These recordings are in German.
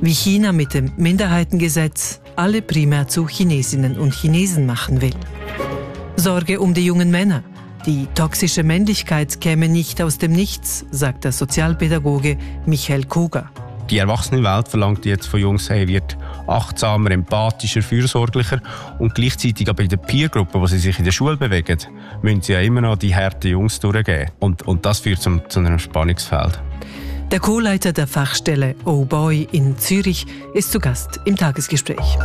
wie China mit dem Minderheitengesetz alle primär zu Chinesinnen und Chinesen machen will. Sorge um die jungen Männer. Die toxische Männlichkeit käme nicht aus dem Nichts, sagt der Sozialpädagoge Michael Koga. Die Erwachsenenwelt verlangt jetzt von Jungs, hey, wird achtsamer, empathischer, fürsorglicher. Und gleichzeitig aber in der Peergruppe, wo sie sich in der Schule bewegen, müssen sie ja immer noch die harten Jungs durchgehen. Und das führt zu einem Spannungsfeld. Der Co-Leiter der Fachstelle Oh Boy in Zürich ist zu Gast im Tagesgespräch.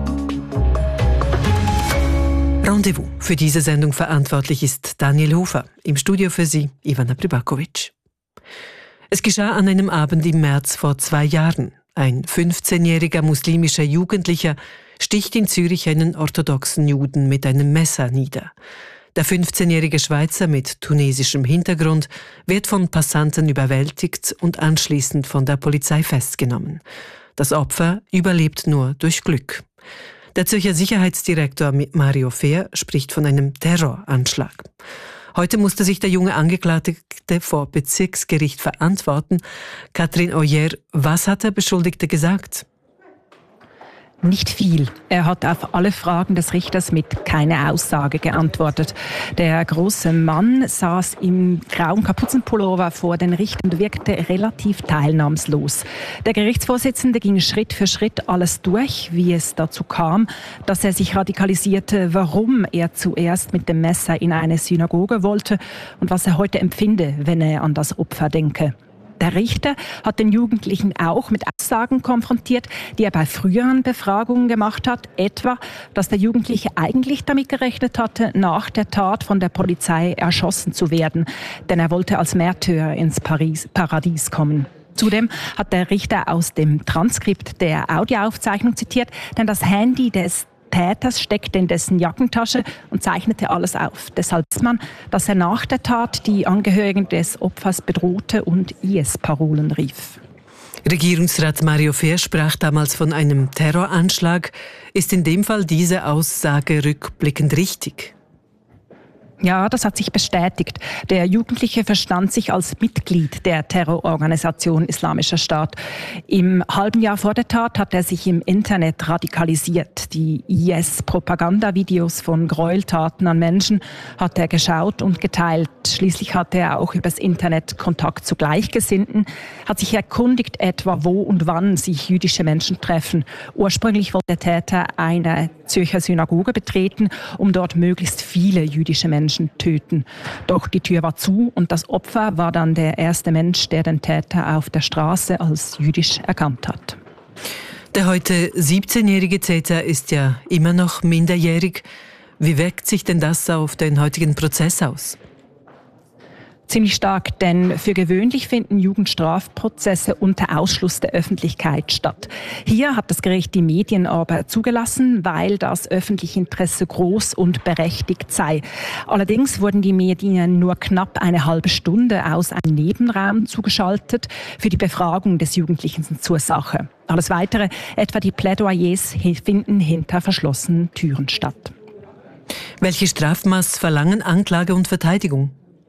Rendezvous für diese Sendung verantwortlich ist Daniel Hofer. Im Studio für Sie Ivana Pribakovic. Es geschah an einem Abend im März vor 2 Jahren. Ein 15-jähriger muslimischer Jugendlicher sticht in Zürich einen orthodoxen Juden mit einem Messer nieder. Der 15-jährige Schweizer mit tunesischem Hintergrund wird von Passanten überwältigt und anschließend von der Polizei festgenommen. Das Opfer überlebt nur durch Glück. Der Zürcher Sicherheitsdirektor Mario Fehr spricht von einem Terroranschlag. Heute musste sich der junge Angeklagte vor Bezirksgericht verantworten. Katrin Oyer, was hat der Beschuldigte gesagt? Nicht viel. Er hat auf alle Fragen des Richters mit keine Aussage geantwortet. Der große Mann saß im grauen Kapuzenpullover vor den Richtern und wirkte relativ teilnahmslos. Der Gerichtsvorsitzende ging Schritt für Schritt alles durch, wie es dazu kam, dass er sich radikalisierte, warum er zuerst mit dem Messer in eine Synagoge wollte und was er heute empfinde, wenn er an das Opfer denke. Der Richter hat den Jugendlichen auch mit Aussagen konfrontiert, die er bei früheren Befragungen gemacht hat, etwa, dass der Jugendliche eigentlich damit gerechnet hatte, nach der Tat von der Polizei erschossen zu werden, denn er wollte als Märtyrer ins Paradies kommen. Zudem hat der Richter aus dem Transkript der Audioaufzeichnung zitiert, denn das Handy des Täters steckte in dessen Jackentasche und zeichnete alles auf. Deshalb weiß man, dass er nach der Tat die Angehörigen des Opfers bedrohte und IS-Parolen rief. Regierungsrat Mario Fehr sprach damals von einem Terroranschlag. Ist in dem Fall diese Aussage rückblickend richtig? Ja, das hat sich bestätigt. Der Jugendliche verstand sich als Mitglied der Terrororganisation Islamischer Staat. Im halben Jahr vor der Tat hat er sich im Internet radikalisiert. Die IS-Propagandavideos von Gräueltaten an Menschen hat er geschaut und geteilt. Schließlich hatte er auch übers Internet Kontakt zu Gleichgesinnten, hat sich erkundigt etwa, wo und wann sich jüdische Menschen treffen. Ursprünglich wollte der Täter eine Zürcher Synagoge betreten, um dort möglichst viele jüdische Menschen töten. Doch die Tür war zu und das Opfer war dann der erste Mensch, der den Täter auf der Straße als jüdisch erkannt hat. Der heute 17-jährige Täter ist ja immer noch minderjährig. Wie wirkt sich denn das auf den heutigen Prozess aus? Ziemlich stark, denn für gewöhnlich finden Jugendstrafprozesse unter Ausschluss der Öffentlichkeit statt. Hier hat das Gericht die Medien aber zugelassen, weil das öffentliche Interesse groß und berechtigt sei. Allerdings wurden die Medien nur knapp eine halbe Stunde aus einem Nebenraum zugeschaltet für die Befragung des Jugendlichen zur Sache. Alles Weitere, etwa die Plädoyers, finden hinter verschlossenen Türen statt. Welche Strafmaß verlangen Anklage und Verteidigung?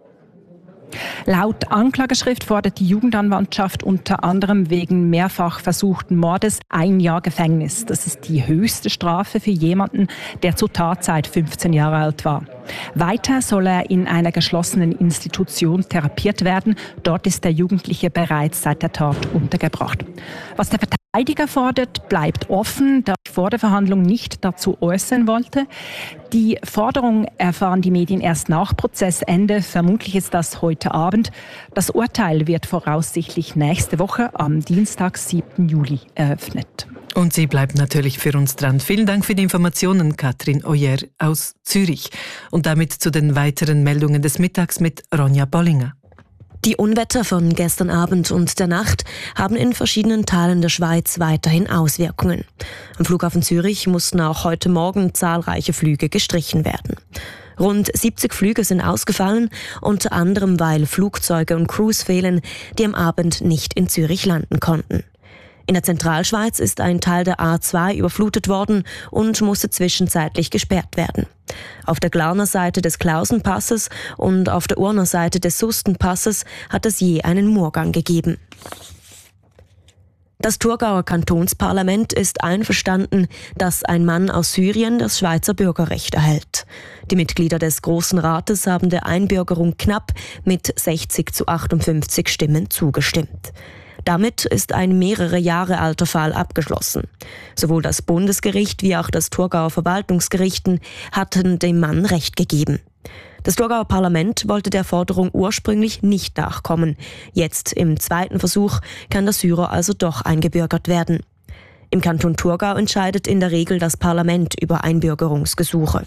Laut Anklageschrift fordert die Jugendanwaltschaft unter anderem wegen mehrfach versuchten Mordes 1 Jahr Gefängnis. Das ist die höchste Strafe für jemanden, der zur Tatzeit 15 Jahre alt war. Weiter soll er in einer geschlossenen Institution therapiert werden. Dort ist der Jugendliche bereits seit der Tat untergebracht. Was der Verteidiger fordert, bleibt offen, da ich vor der Verhandlung nicht dazu äußern wollte. Die Forderung erfahren die Medien erst nach Prozessende. Vermutlich ist das heute Abend. Das Urteil wird voraussichtlich nächste Woche am Dienstag, 7. Juli eröffnet. Und sie bleibt natürlich für uns dran. Vielen Dank für die Informationen, Katrin Oyer aus Zürich. Und damit zu den weiteren Meldungen des Mittags mit Ronja Bollinger. Die Unwetter von gestern Abend und der Nacht haben in verschiedenen Teilen der Schweiz weiterhin Auswirkungen. Am Flughafen Zürich mussten auch heute Morgen zahlreiche Flüge gestrichen werden. Rund 70 Flüge sind ausgefallen, unter anderem weil Flugzeuge und Crews fehlen, die am Abend nicht in Zürich landen konnten. In der Zentralschweiz ist ein Teil der A2 überflutet worden und musste zwischenzeitlich gesperrt werden. Auf der Glarner Seite des Klausenpasses und auf der Urner Seite des Sustenpasses hat es je einen Murgang gegeben. Das Thurgauer Kantonsparlament ist einverstanden, dass ein Mann aus Syrien das Schweizer Bürgerrecht erhält. Die Mitglieder des Grossen Rates haben der Einbürgerung knapp mit 60-58 Stimmen zugestimmt. Damit ist ein mehrere Jahre alter Fall abgeschlossen. Sowohl das Bundesgericht wie auch das Thurgauer Verwaltungsgerichten hatten dem Mann Recht gegeben. Das Thurgauer Parlament wollte der Forderung ursprünglich nicht nachkommen. Jetzt im zweiten Versuch kann der Syrer also doch eingebürgert werden. Im Kanton Thurgau entscheidet in der Regel das Parlament über Einbürgerungsgesuche.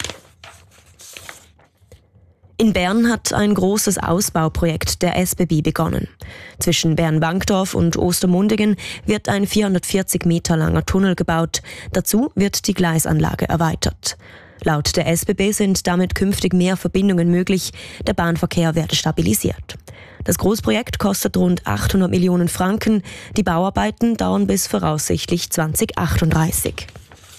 In Bern hat ein großes Ausbauprojekt der SBB begonnen. Zwischen Bern-Wankdorf und Ostermundigen wird ein 440 Meter langer Tunnel gebaut. Dazu wird die Gleisanlage erweitert. Laut der SBB sind damit künftig mehr Verbindungen möglich. Der Bahnverkehr werde stabilisiert. Das Großprojekt kostet rund 800 Millionen Franken. Die Bauarbeiten dauern bis voraussichtlich 2038.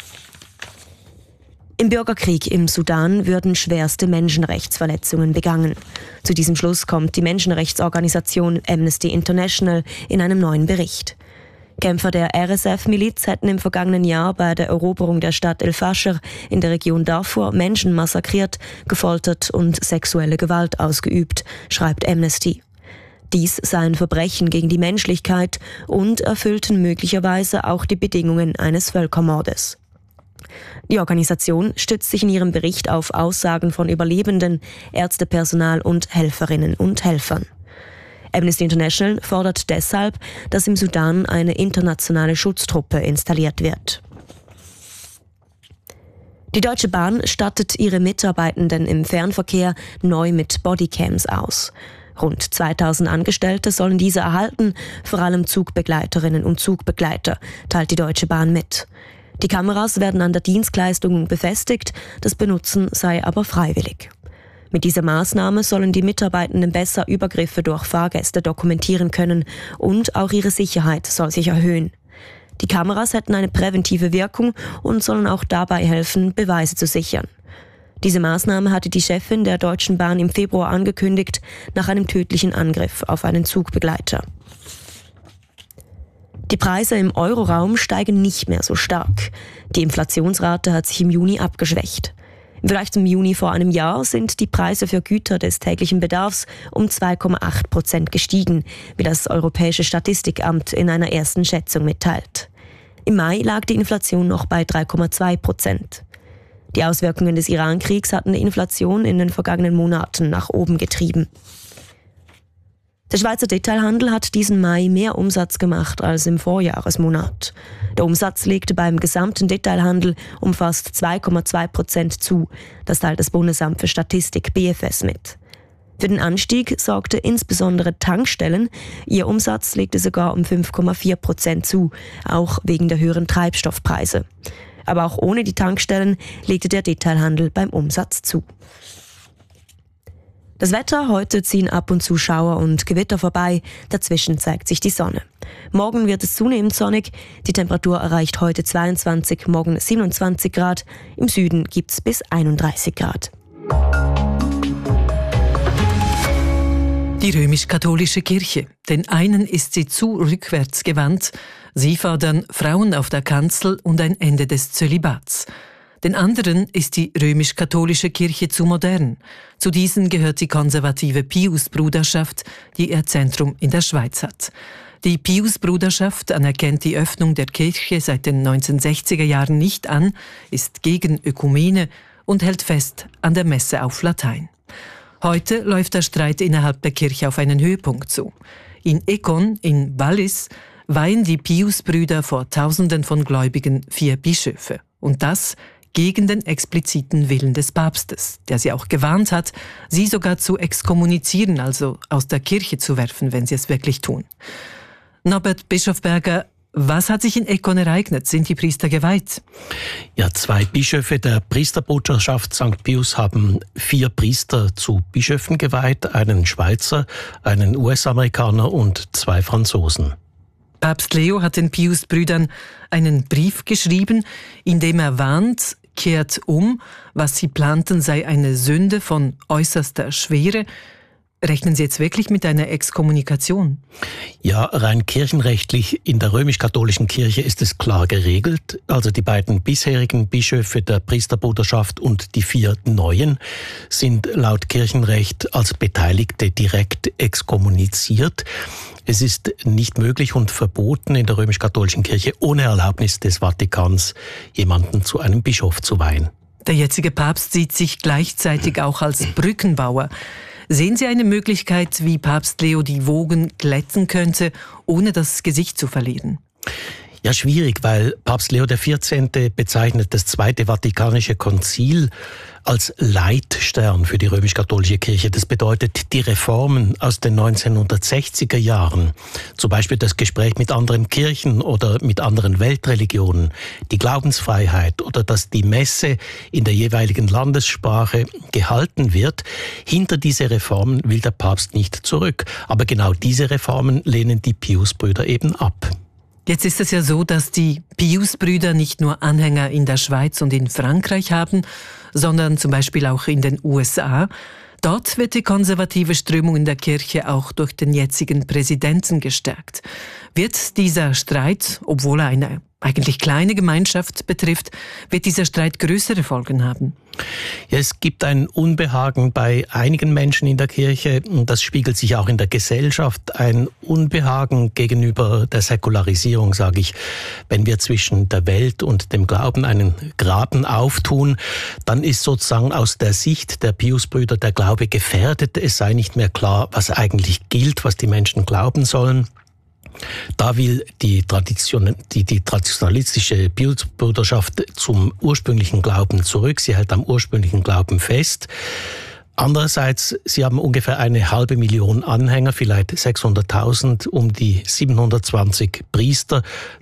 Im Bürgerkrieg im Sudan würden schwerste Menschenrechtsverletzungen begangen. Zu diesem Schluss kommt die Menschenrechtsorganisation Amnesty International in einem neuen Bericht. Kämpfer der RSF-Miliz hätten im vergangenen Jahr bei der Eroberung der Stadt El Fasher in der Region Darfur Menschen massakriert, gefoltert und sexuelle Gewalt ausgeübt, schreibt Amnesty. Dies seien Verbrechen gegen die Menschlichkeit und erfüllten möglicherweise auch die Bedingungen eines Völkermordes. Die Organisation stützt sich in ihrem Bericht auf Aussagen von Überlebenden, Ärztepersonal und Helferinnen und Helfern. Amnesty International fordert deshalb, dass im Sudan eine internationale Schutztruppe installiert wird. Die Deutsche Bahn stattet ihre Mitarbeitenden im Fernverkehr neu mit Bodycams aus. Rund 2000 Angestellte sollen diese erhalten, vor allem Zugbegleiterinnen und Zugbegleiter, teilt die Deutsche Bahn mit. Die Kameras werden an der Dienstleistung befestigt, das Benutzen sei aber freiwillig. Mit dieser Maßnahme sollen die Mitarbeitenden besser Übergriffe durch Fahrgäste dokumentieren können und auch ihre Sicherheit soll sich erhöhen. Die Kameras hätten eine präventive Wirkung und sollen auch dabei helfen, Beweise zu sichern. Diese Maßnahme hatte die Chefin der Deutschen Bahn im Februar angekündigt, nach einem tödlichen Angriff auf einen Zugbegleiter. Die Preise im Euroraum steigen nicht mehr so stark. Die Inflationsrate hat sich im Juni abgeschwächt. Im Vergleich zum Juni vor einem Jahr sind die Preise für Güter des täglichen Bedarfs um 2,8% gestiegen, wie das Europäische Statistikamt in einer ersten Schätzung mitteilt. Im Mai lag die Inflation noch bei 3,2%. Die Auswirkungen des Iran-Kriegs hatten die Inflation in den vergangenen Monaten nach oben getrieben. Der Schweizer Detailhandel hat diesen Mai mehr Umsatz gemacht als im Vorjahresmonat. Der Umsatz legte beim gesamten Detailhandel um fast 2,2% zu. Das teilt das Bundesamt für Statistik BFS mit. Für den Anstieg sorgte insbesondere Tankstellen. Ihr Umsatz legte sogar um 5,4% zu, auch wegen der höheren Treibstoffpreise. Aber auch ohne die Tankstellen legte der Detailhandel beim Umsatz zu. Das Wetter: heute ziehen ab und zu Schauer und Gewitter vorbei, dazwischen zeigt sich die Sonne. Morgen wird es zunehmend sonnig, die Temperatur erreicht heute 22, morgen 27 Grad, im Süden gibt's bis 31 Grad. Die römisch-katholische Kirche. Den einen ist sie zu rückwärts gewandt. Sie fordern Frauen auf der Kanzel und ein Ende des Zölibats. Den anderen ist die römisch-katholische Kirche zu modern. Zu diesen gehört die konservative Pius-Bruderschaft, die ihr Zentrum in der Schweiz hat. Die Pius-Bruderschaft anerkennt die Öffnung der Kirche seit den 1960er Jahren nicht an, ist gegen Ökumene und hält fest an der Messe auf Latein. Heute läuft der Streit innerhalb der Kirche auf einen Höhepunkt zu. In Econ, in Wallis, weihen die Pius-Brüder vor Tausenden von Gläubigen 4 Bischöfe. Und das gegen den expliziten Willen des Papstes, der sie auch gewarnt hat, sie sogar zu exkommunizieren, also aus der Kirche zu werfen, wenn sie es wirklich tun. Norbert Bischofberger, was hat sich in Econ ereignet? Sind die Priester geweiht? Ja, 2 Bischöfe der Priesterbruderschaft St. Pius haben 4 Priester zu Bischöfen geweiht, einen Schweizer, einen US-Amerikaner und 2 Franzosen. Papst Leo hat den Pius-Brüdern einen Brief geschrieben, in dem er warnt, kehrt um, was sie planten sei eine Sünde von äußerster Schwere. Rechnen Sie jetzt wirklich mit einer Exkommunikation? Ja, rein kirchenrechtlich in der römisch-katholischen Kirche ist es klar geregelt. Also die beiden bisherigen Bischöfe der Priesterbruderschaft und die 4 neuen sind laut Kirchenrecht als Beteiligte direkt exkommuniziert. Es ist nicht möglich und verboten, in der römisch-katholischen Kirche ohne Erlaubnis des Vatikans jemanden zu einem Bischof zu weihen. Der jetzige Papst sieht sich gleichzeitig auch als Brückenbauer. Sehen Sie eine Möglichkeit, wie Papst Leo die Wogen glätten könnte, ohne das Gesicht zu verlieren? Ja, schwierig, weil Papst Leo XIV. Bezeichnet das Zweite Vatikanische Konzil als Leitstern für die römisch-katholische Kirche. Das bedeutet, die Reformen aus den 1960er Jahren, zum Beispiel das Gespräch mit anderen Kirchen oder mit anderen Weltreligionen, die Glaubensfreiheit oder dass die Messe in der jeweiligen Landessprache gehalten wird, hinter diese Reformen will der Papst nicht zurück. Aber genau diese Reformen lehnen die Pius-Brüder eben ab. Jetzt ist es ja so, dass die Pius-Brüder nicht nur Anhänger in der Schweiz und in Frankreich haben, sondern zum Beispiel auch in den USA. Dort wird die konservative Strömung in der Kirche auch durch den jetzigen Präsidenten gestärkt. Wird dieser Streit, obwohl er eine eigentlich kleine Gemeinschaft betrifft, wird dieser Streit größere Folgen haben? Ja, es gibt ein Unbehagen bei einigen Menschen in der Kirche, und das spiegelt sich auch in der Gesellschaft, ein Unbehagen gegenüber der Säkularisierung, sage ich. Wenn wir zwischen der Welt und dem Glauben einen Graben auftun, dann ist sozusagen aus der Sicht der Pius-Brüder der Glaube gefährdet. Es sei nicht mehr klar, was eigentlich gilt, was die Menschen glauben sollen. Da will die traditionalistische Pius-Bruderschaft zum ursprünglichen Glauben zurück. Sie hält am ursprünglichen Glauben fest. Andererseits, sie haben ungefähr 500.000 Anhänger, vielleicht 600.000, um die 720 Priester,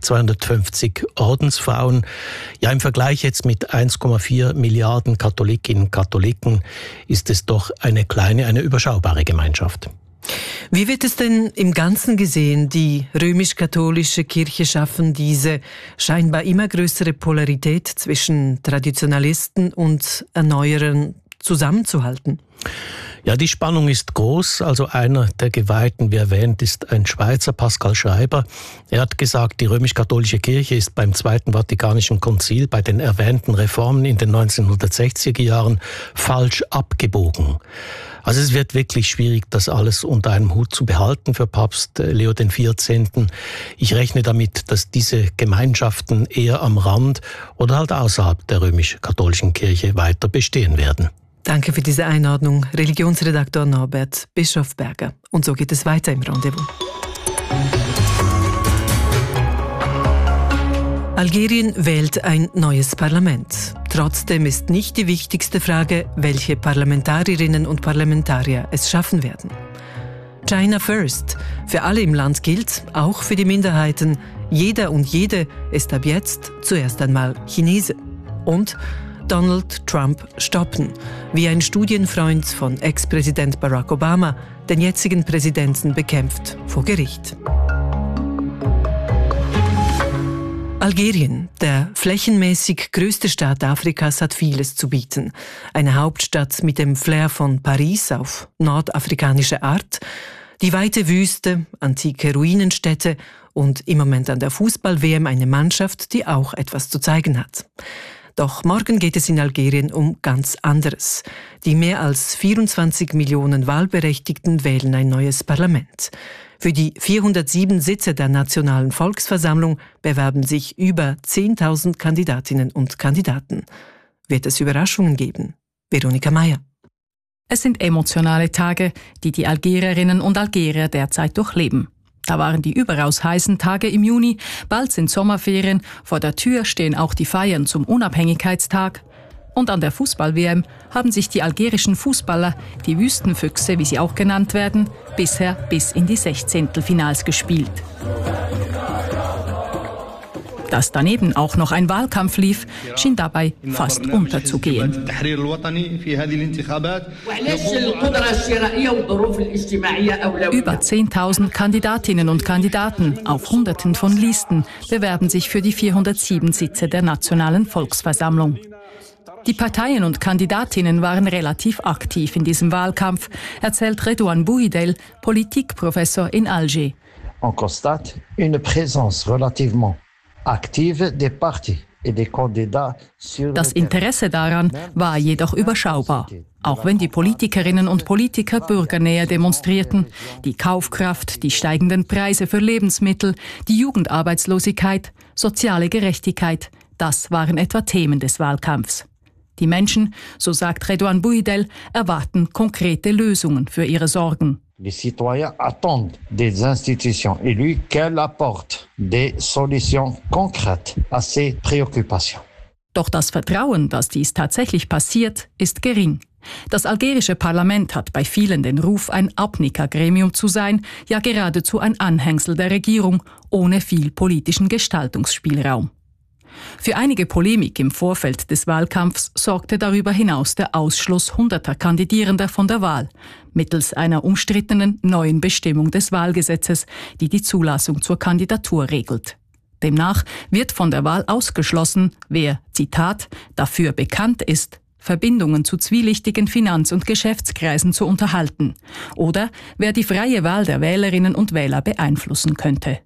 250 Ordensfrauen. Ja, im Vergleich jetzt mit 1,4 Milliarden Katholikinnen und Katholiken ist es doch eine überschaubare Gemeinschaft. Wie wird es denn im Ganzen gesehen, die römisch-katholische Kirche schaffen, diese scheinbar immer größere Polarität zwischen Traditionalisten und Erneuerern zusammenzuhalten? Ja, die Spannung ist groß. Also einer der Geweihten, wie erwähnt, ist ein Schweizer, Pascal Schreiber. Er hat gesagt, die römisch-katholische Kirche ist beim Zweiten Vatikanischen Konzil, bei den erwähnten Reformen in den 1960er Jahren falsch abgebogen. Also es wird wirklich schwierig, das alles unter einem Hut zu behalten für Papst Leo XIV. Ich rechne damit, dass diese Gemeinschaften eher am Rand oder halt außerhalb der römisch-katholischen Kirche weiter bestehen werden. Danke für diese Einordnung, Religionsredaktor Norbert Bischofberger. Und so geht es weiter im Rendezvous. Algerien wählt ein neues Parlament. Trotzdem ist nicht die wichtigste Frage, welche Parlamentarierinnen und Parlamentarier es schaffen werden. China First. Für alle im Land gilt, auch für die Minderheiten, jeder und jede ist ab jetzt zuerst einmal Chinese. Und Donald Trump stoppen, wie ein Studienfreund von Ex-Präsident Barack Obama den jetzigen Präsidenten bekämpft vor Gericht. Algerien, der flächenmäßig größte Staat Afrikas, hat vieles zu bieten. Eine Hauptstadt mit dem Flair von Paris auf nordafrikanische Art, die weite Wüste, antike Ruinenstädte und im Moment an der Fußball-WM eine Mannschaft, die auch etwas zu zeigen hat. Doch morgen geht es in Algerien um ganz anderes. Die mehr als 24 Millionen Wahlberechtigten wählen ein neues Parlament. Für die 407 Sitze der Nationalen Volksversammlung bewerben sich über 10.000 Kandidatinnen und Kandidaten. Wird es Überraschungen geben? Veronika Mayer. Es sind emotionale Tage, die die Algerierinnen und Algerier derzeit durchleben. Da waren die überaus heißen Tage im Juni, bald sind Sommerferien, vor der Tür stehen auch die Feiern zum Unabhängigkeitstag. Und an der Fußball-WM haben sich die algerischen Fußballer, die Wüstenfüchse, wie sie auch genannt werden, bisher bis in die 16. gespielt. Dass daneben auch noch ein Wahlkampf lief, schien dabei fast unterzugehen. Über 10.000 Kandidatinnen und Kandidaten auf Hunderten von Listen bewerben sich für die 407 Sitze der Nationalen Volksversammlung. Die Parteien und Kandidatinnen waren relativ aktiv in diesem Wahlkampf, erzählt Redouane Bouhidel, Politikprofessor in Alger. On constate une présence relativement active des partis. Das Interesse daran war jedoch überschaubar. Auch wenn die Politikerinnen und Politiker Bürgernähe demonstrierten, die Kaufkraft, die steigenden Preise für Lebensmittel, die Jugendarbeitslosigkeit, soziale Gerechtigkeit, das waren etwa Themen des Wahlkampfs. Die Menschen, so sagt Redouane Bouhidel, erwarten konkrete Lösungen für ihre Sorgen. Les citoyens attendent des institutions élues qu'elles apportent des solutions concrètes à ces préoccupations. Doch das Vertrauen, dass dies tatsächlich passiert, ist gering. Das algerische Parlament hat bei vielen den Ruf, ein Abnickergremium zu sein, ja geradezu ein Anhängsel der Regierung, ohne viel politischen Gestaltungsspielraum. Für einige Polemik im Vorfeld des Wahlkampfs sorgte darüber hinaus der Ausschluss hunderter Kandidierender von der Wahl, mittels einer umstrittenen neuen Bestimmung des Wahlgesetzes, die die Zulassung zur Kandidatur regelt. Demnach wird von der Wahl ausgeschlossen, wer, Zitat, dafür bekannt ist, Verbindungen zu zwielichtigen Finanz- und Geschäftskreisen zu unterhalten, oder wer die freie Wahl der Wählerinnen und Wähler beeinflussen könnte.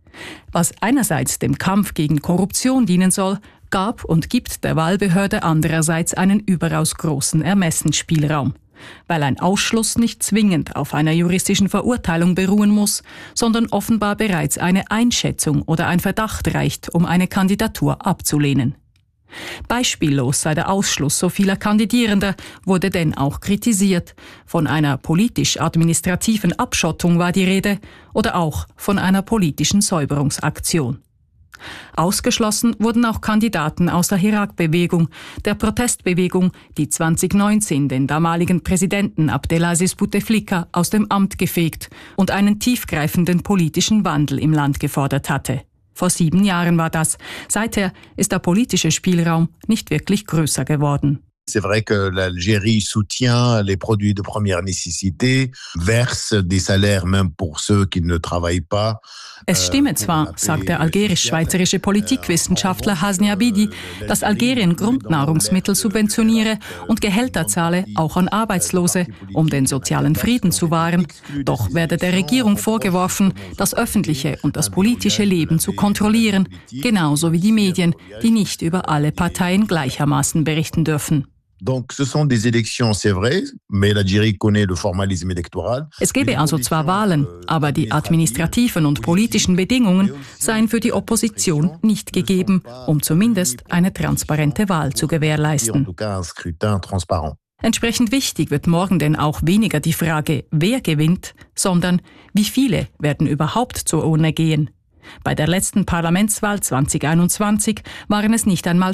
Was einerseits dem Kampf gegen Korruption dienen soll, gab und gibt der Wahlbehörde andererseits einen überaus großen Ermessensspielraum, weil ein Ausschluss nicht zwingend auf einer juristischen Verurteilung beruhen muss, sondern offenbar bereits eine Einschätzung oder ein Verdacht reicht, um eine Kandidatur abzulehnen. Beispiellos sei der Ausschluss so vieler Kandidierender, wurde denn auch kritisiert. Von einer politisch-administrativen Abschottung war die Rede oder auch von einer politischen Säuberungsaktion. Ausgeschlossen wurden auch Kandidaten aus der Hirak-Bewegung, der Protestbewegung, die 2019 den damaligen Präsidenten Abdelaziz Bouteflika aus dem Amt gefegt und einen tiefgreifenden politischen Wandel im Land gefordert hatte. Vor 7 Jahren war das. Seither ist der politische Spielraum nicht wirklich größer geworden. C'est vrai que l'Algérie soutient les produits de première nécessité, verse des salaires même pour ceux qui ne travaillent pas. Es stimme zwar, sagt der algerisch-schweizerische Politikwissenschaftler Hasni Abidi, dass Algerien Grundnahrungsmittel subventioniere und Gehälter zahle, auch an Arbeitslose, um den sozialen Frieden zu wahren. Doch werde der Regierung vorgeworfen, das öffentliche und das politische Leben zu kontrollieren, genauso wie die Medien, die nicht über alle Parteien gleichermaßen berichten dürfen. Donc, ce sont des élections, c'est vrai, mais l'Algérie connaît le formalisme électoral. Es gebe also zwar Wahlen, aber die administrativen und politischen Bedingungen seien für die Opposition nicht gegeben, um zumindest eine transparente Wahl zu gewährleisten. Entsprechend wichtig wird morgen denn auch weniger die Frage, wer gewinnt, sondern wie viele werden überhaupt zur Urne gehen. Bei der letzten Parlamentswahl 2021 waren es nicht einmal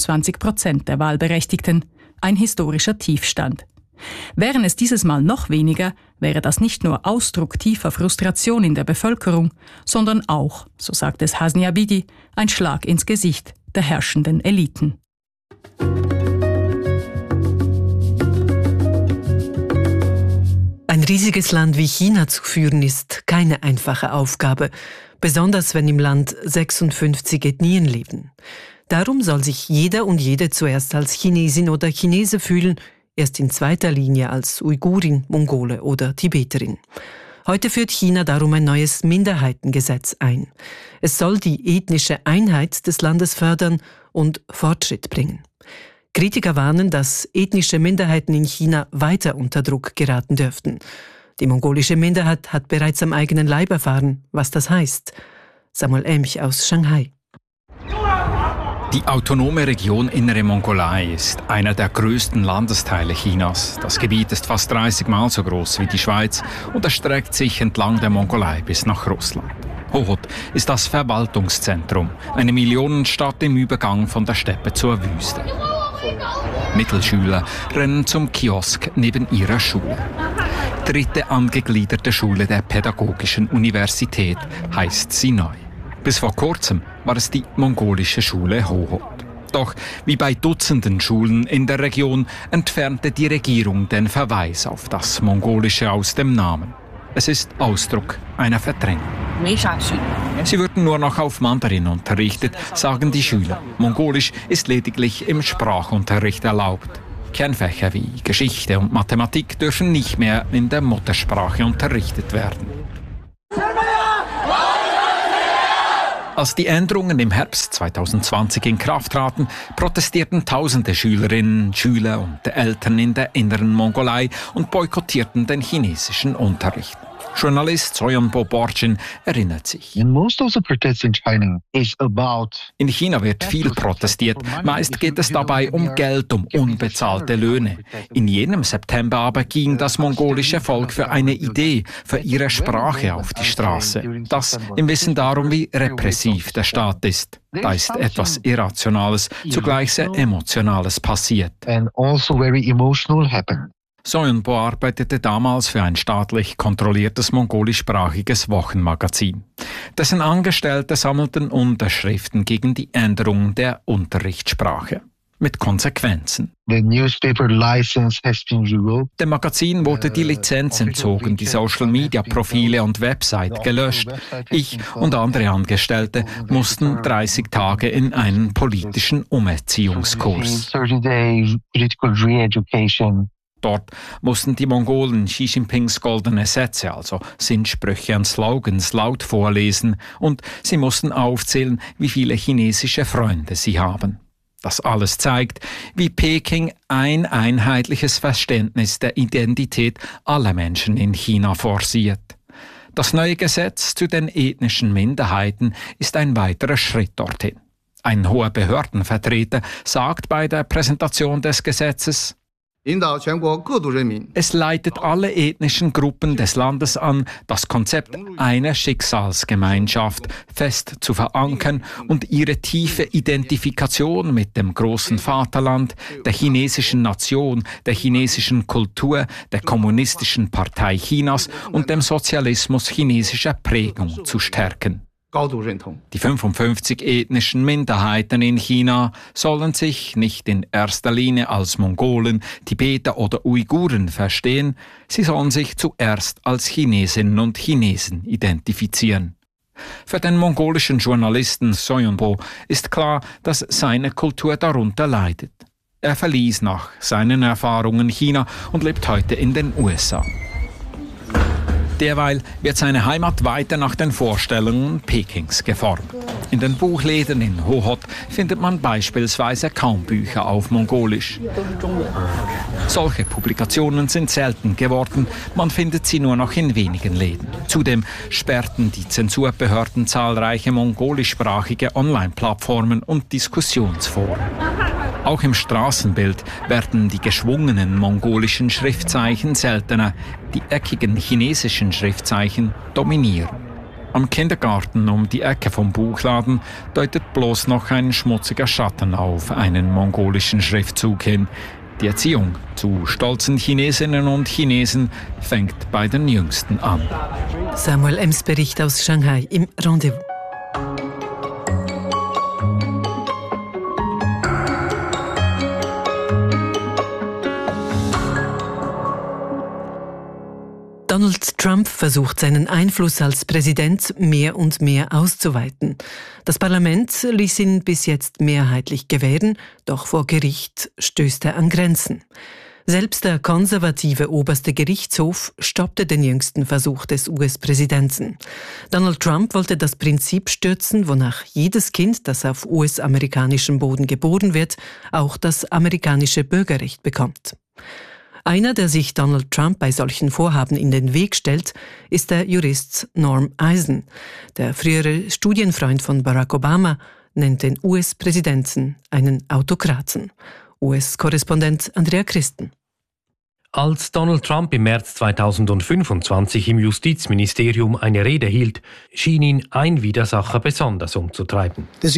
25% der Wahlberechtigten. Ein historischer Tiefstand. Wären es dieses Mal noch weniger, wäre das nicht nur Ausdruck tiefer Frustration in der Bevölkerung, sondern auch, so sagt es Hasni Abidi, ein Schlag ins Gesicht der herrschenden Eliten. Ein riesiges Land wie China zu führen, ist keine einfache Aufgabe, besonders wenn im Land 56 Ethnien leben. Darum soll sich jeder und jede zuerst als Chinesin oder Chinese fühlen, erst in zweiter Linie als Uigurin, Mongole oder Tibeterin. Heute führt China darum ein neues Minderheitengesetz ein. Es soll die ethnische Einheit des Landes fördern und Fortschritt bringen. Kritiker warnen, dass ethnische Minderheiten in China weiter unter Druck geraten dürften. Die mongolische Minderheit hat bereits am eigenen Leib erfahren, was das heißt. Samuel Emch aus Shanghai. Die autonome Region Innere Mongolei ist einer der größten Landesteile Chinas. Das Gebiet ist fast 30 Mal so groß wie die Schweiz und erstreckt sich entlang der Mongolei bis nach Russland. Hohhot ist das Verwaltungszentrum, eine Millionenstadt im Übergang von der Steppe zur Wüste. Mittelschüler rennen zum Kiosk neben ihrer Schule. Dritte angegliederte Schule der Pädagogischen Universität heißt sie neu. Bis vor kurzem war es die mongolische Schule Hohhot. Doch wie bei Dutzenden Schulen in der Region entfernte die Regierung den Verweis auf das Mongolische aus dem Namen. Es ist Ausdruck einer Verdrängung. Sie würden nur noch auf Mandarin unterrichtet, sagen die Schüler. Mongolisch ist lediglich im Sprachunterricht erlaubt. Kernfächer wie Geschichte und Mathematik dürfen nicht mehr in der Muttersprache unterrichtet werden. Als die Änderungen im Herbst 2020 in Kraft traten, protestierten tausende Schülerinnen, Schüler und Eltern in der inneren Mongolei und boykottierten den chinesischen Unterricht. Journalist Soyonbo Borchin erinnert sich. In China wird viel protestiert. Meist geht es dabei um Geld, um unbezahlte Löhne. In jenem September aber ging das mongolische Volk für eine Idee, für ihre Sprache auf die Straße. Das im Wissen darum, wie repressiv der Staat ist. Da ist etwas Irrationales, zugleich sehr Emotionales passiert. Soyunbo arbeitete damals für ein staatlich kontrolliertes mongolischsprachiges Wochenmagazin. Dessen Angestellte sammelten Unterschriften gegen die Änderung der Unterrichtssprache. Mit Konsequenzen. Dem Magazin wurde die Lizenz entzogen, die Social-Media-Profile und Website gelöscht. Ich und andere Angestellte mussten 30 Tage in einen politischen Umerziehungskurs. Dort mussten die Mongolen Xi Jinpings goldene Sätze, also Sinnsprüche und Slogans, laut vorlesen und sie mussten aufzählen, wie viele chinesische Freunde sie haben. Das alles zeigt, wie Peking ein einheitliches Verständnis der Identität aller Menschen in China forciert. Das neue Gesetz zu den ethnischen Minderheiten ist ein weiterer Schritt dorthin. Ein hoher Behördenvertreter sagt bei der Präsentation des Gesetzes: Es leitet alle ethnischen Gruppen des Landes an, das Konzept einer Schicksalsgemeinschaft fest zu verankern und ihre tiefe Identifikation mit dem großen Vaterland, der chinesischen Nation, der chinesischen Kultur, der Kommunistischen Partei Chinas und dem Sozialismus chinesischer Prägung zu stärken. Die 55 ethnischen Minderheiten in China sollen sich nicht in erster Linie als Mongolen, Tibeter oder Uiguren verstehen, sie sollen sich zuerst als Chinesinnen und Chinesen identifizieren. Für den mongolischen Journalisten Soyunbo ist klar, dass seine Kultur darunter leidet. Er verließ nach seinen Erfahrungen China und lebt heute in den USA. Derweil wird seine Heimat weiter nach den Vorstellungen Pekings geformt. In den Buchläden in Hohhot findet man beispielsweise kaum Bücher auf Mongolisch. Solche Publikationen sind selten geworden, man findet sie nur noch in wenigen Läden. Zudem sperrten die Zensurbehörden zahlreiche mongolischsprachige Online-Plattformen und Diskussionsforen. Auch im Straßenbild werden die geschwungenen mongolischen Schriftzeichen seltener, die eckigen chinesischen Schriftzeichen dominieren. Am Kindergarten um die Ecke vom Buchladen deutet bloß noch ein schmutziger Schatten auf einen mongolischen Schriftzug hin. Die Erziehung zu stolzen Chinesinnen und Chinesen fängt bei den Jüngsten an. Samuel Ems Bericht aus Shanghai im Rendezvous. Donald Trump versucht, seinen Einfluss als Präsident mehr und mehr auszuweiten. Das Parlament ließ ihn bis jetzt mehrheitlich gewähren, doch vor Gericht stößt er an Grenzen. Selbst der konservative oberste Gerichtshof stoppte den jüngsten Versuch des US-Präsidenten. Donald Trump wollte das Prinzip stürzen, wonach jedes Kind, das auf US-amerikanischem Boden geboren wird, auch das amerikanische Bürgerrecht bekommt. Einer, der sich Donald Trump bei solchen Vorhaben in den Weg stellt, ist der Jurist Norm Eisen. Der frühere Studienfreund von Barack Obama nennt den US-Präsidenten einen Autokraten. US-Korrespondent Andrea Christen. Als Donald Trump im März 2025 im Justizministerium eine Rede hielt, schien ihn ein Widersacher besonders umzutreiben. Es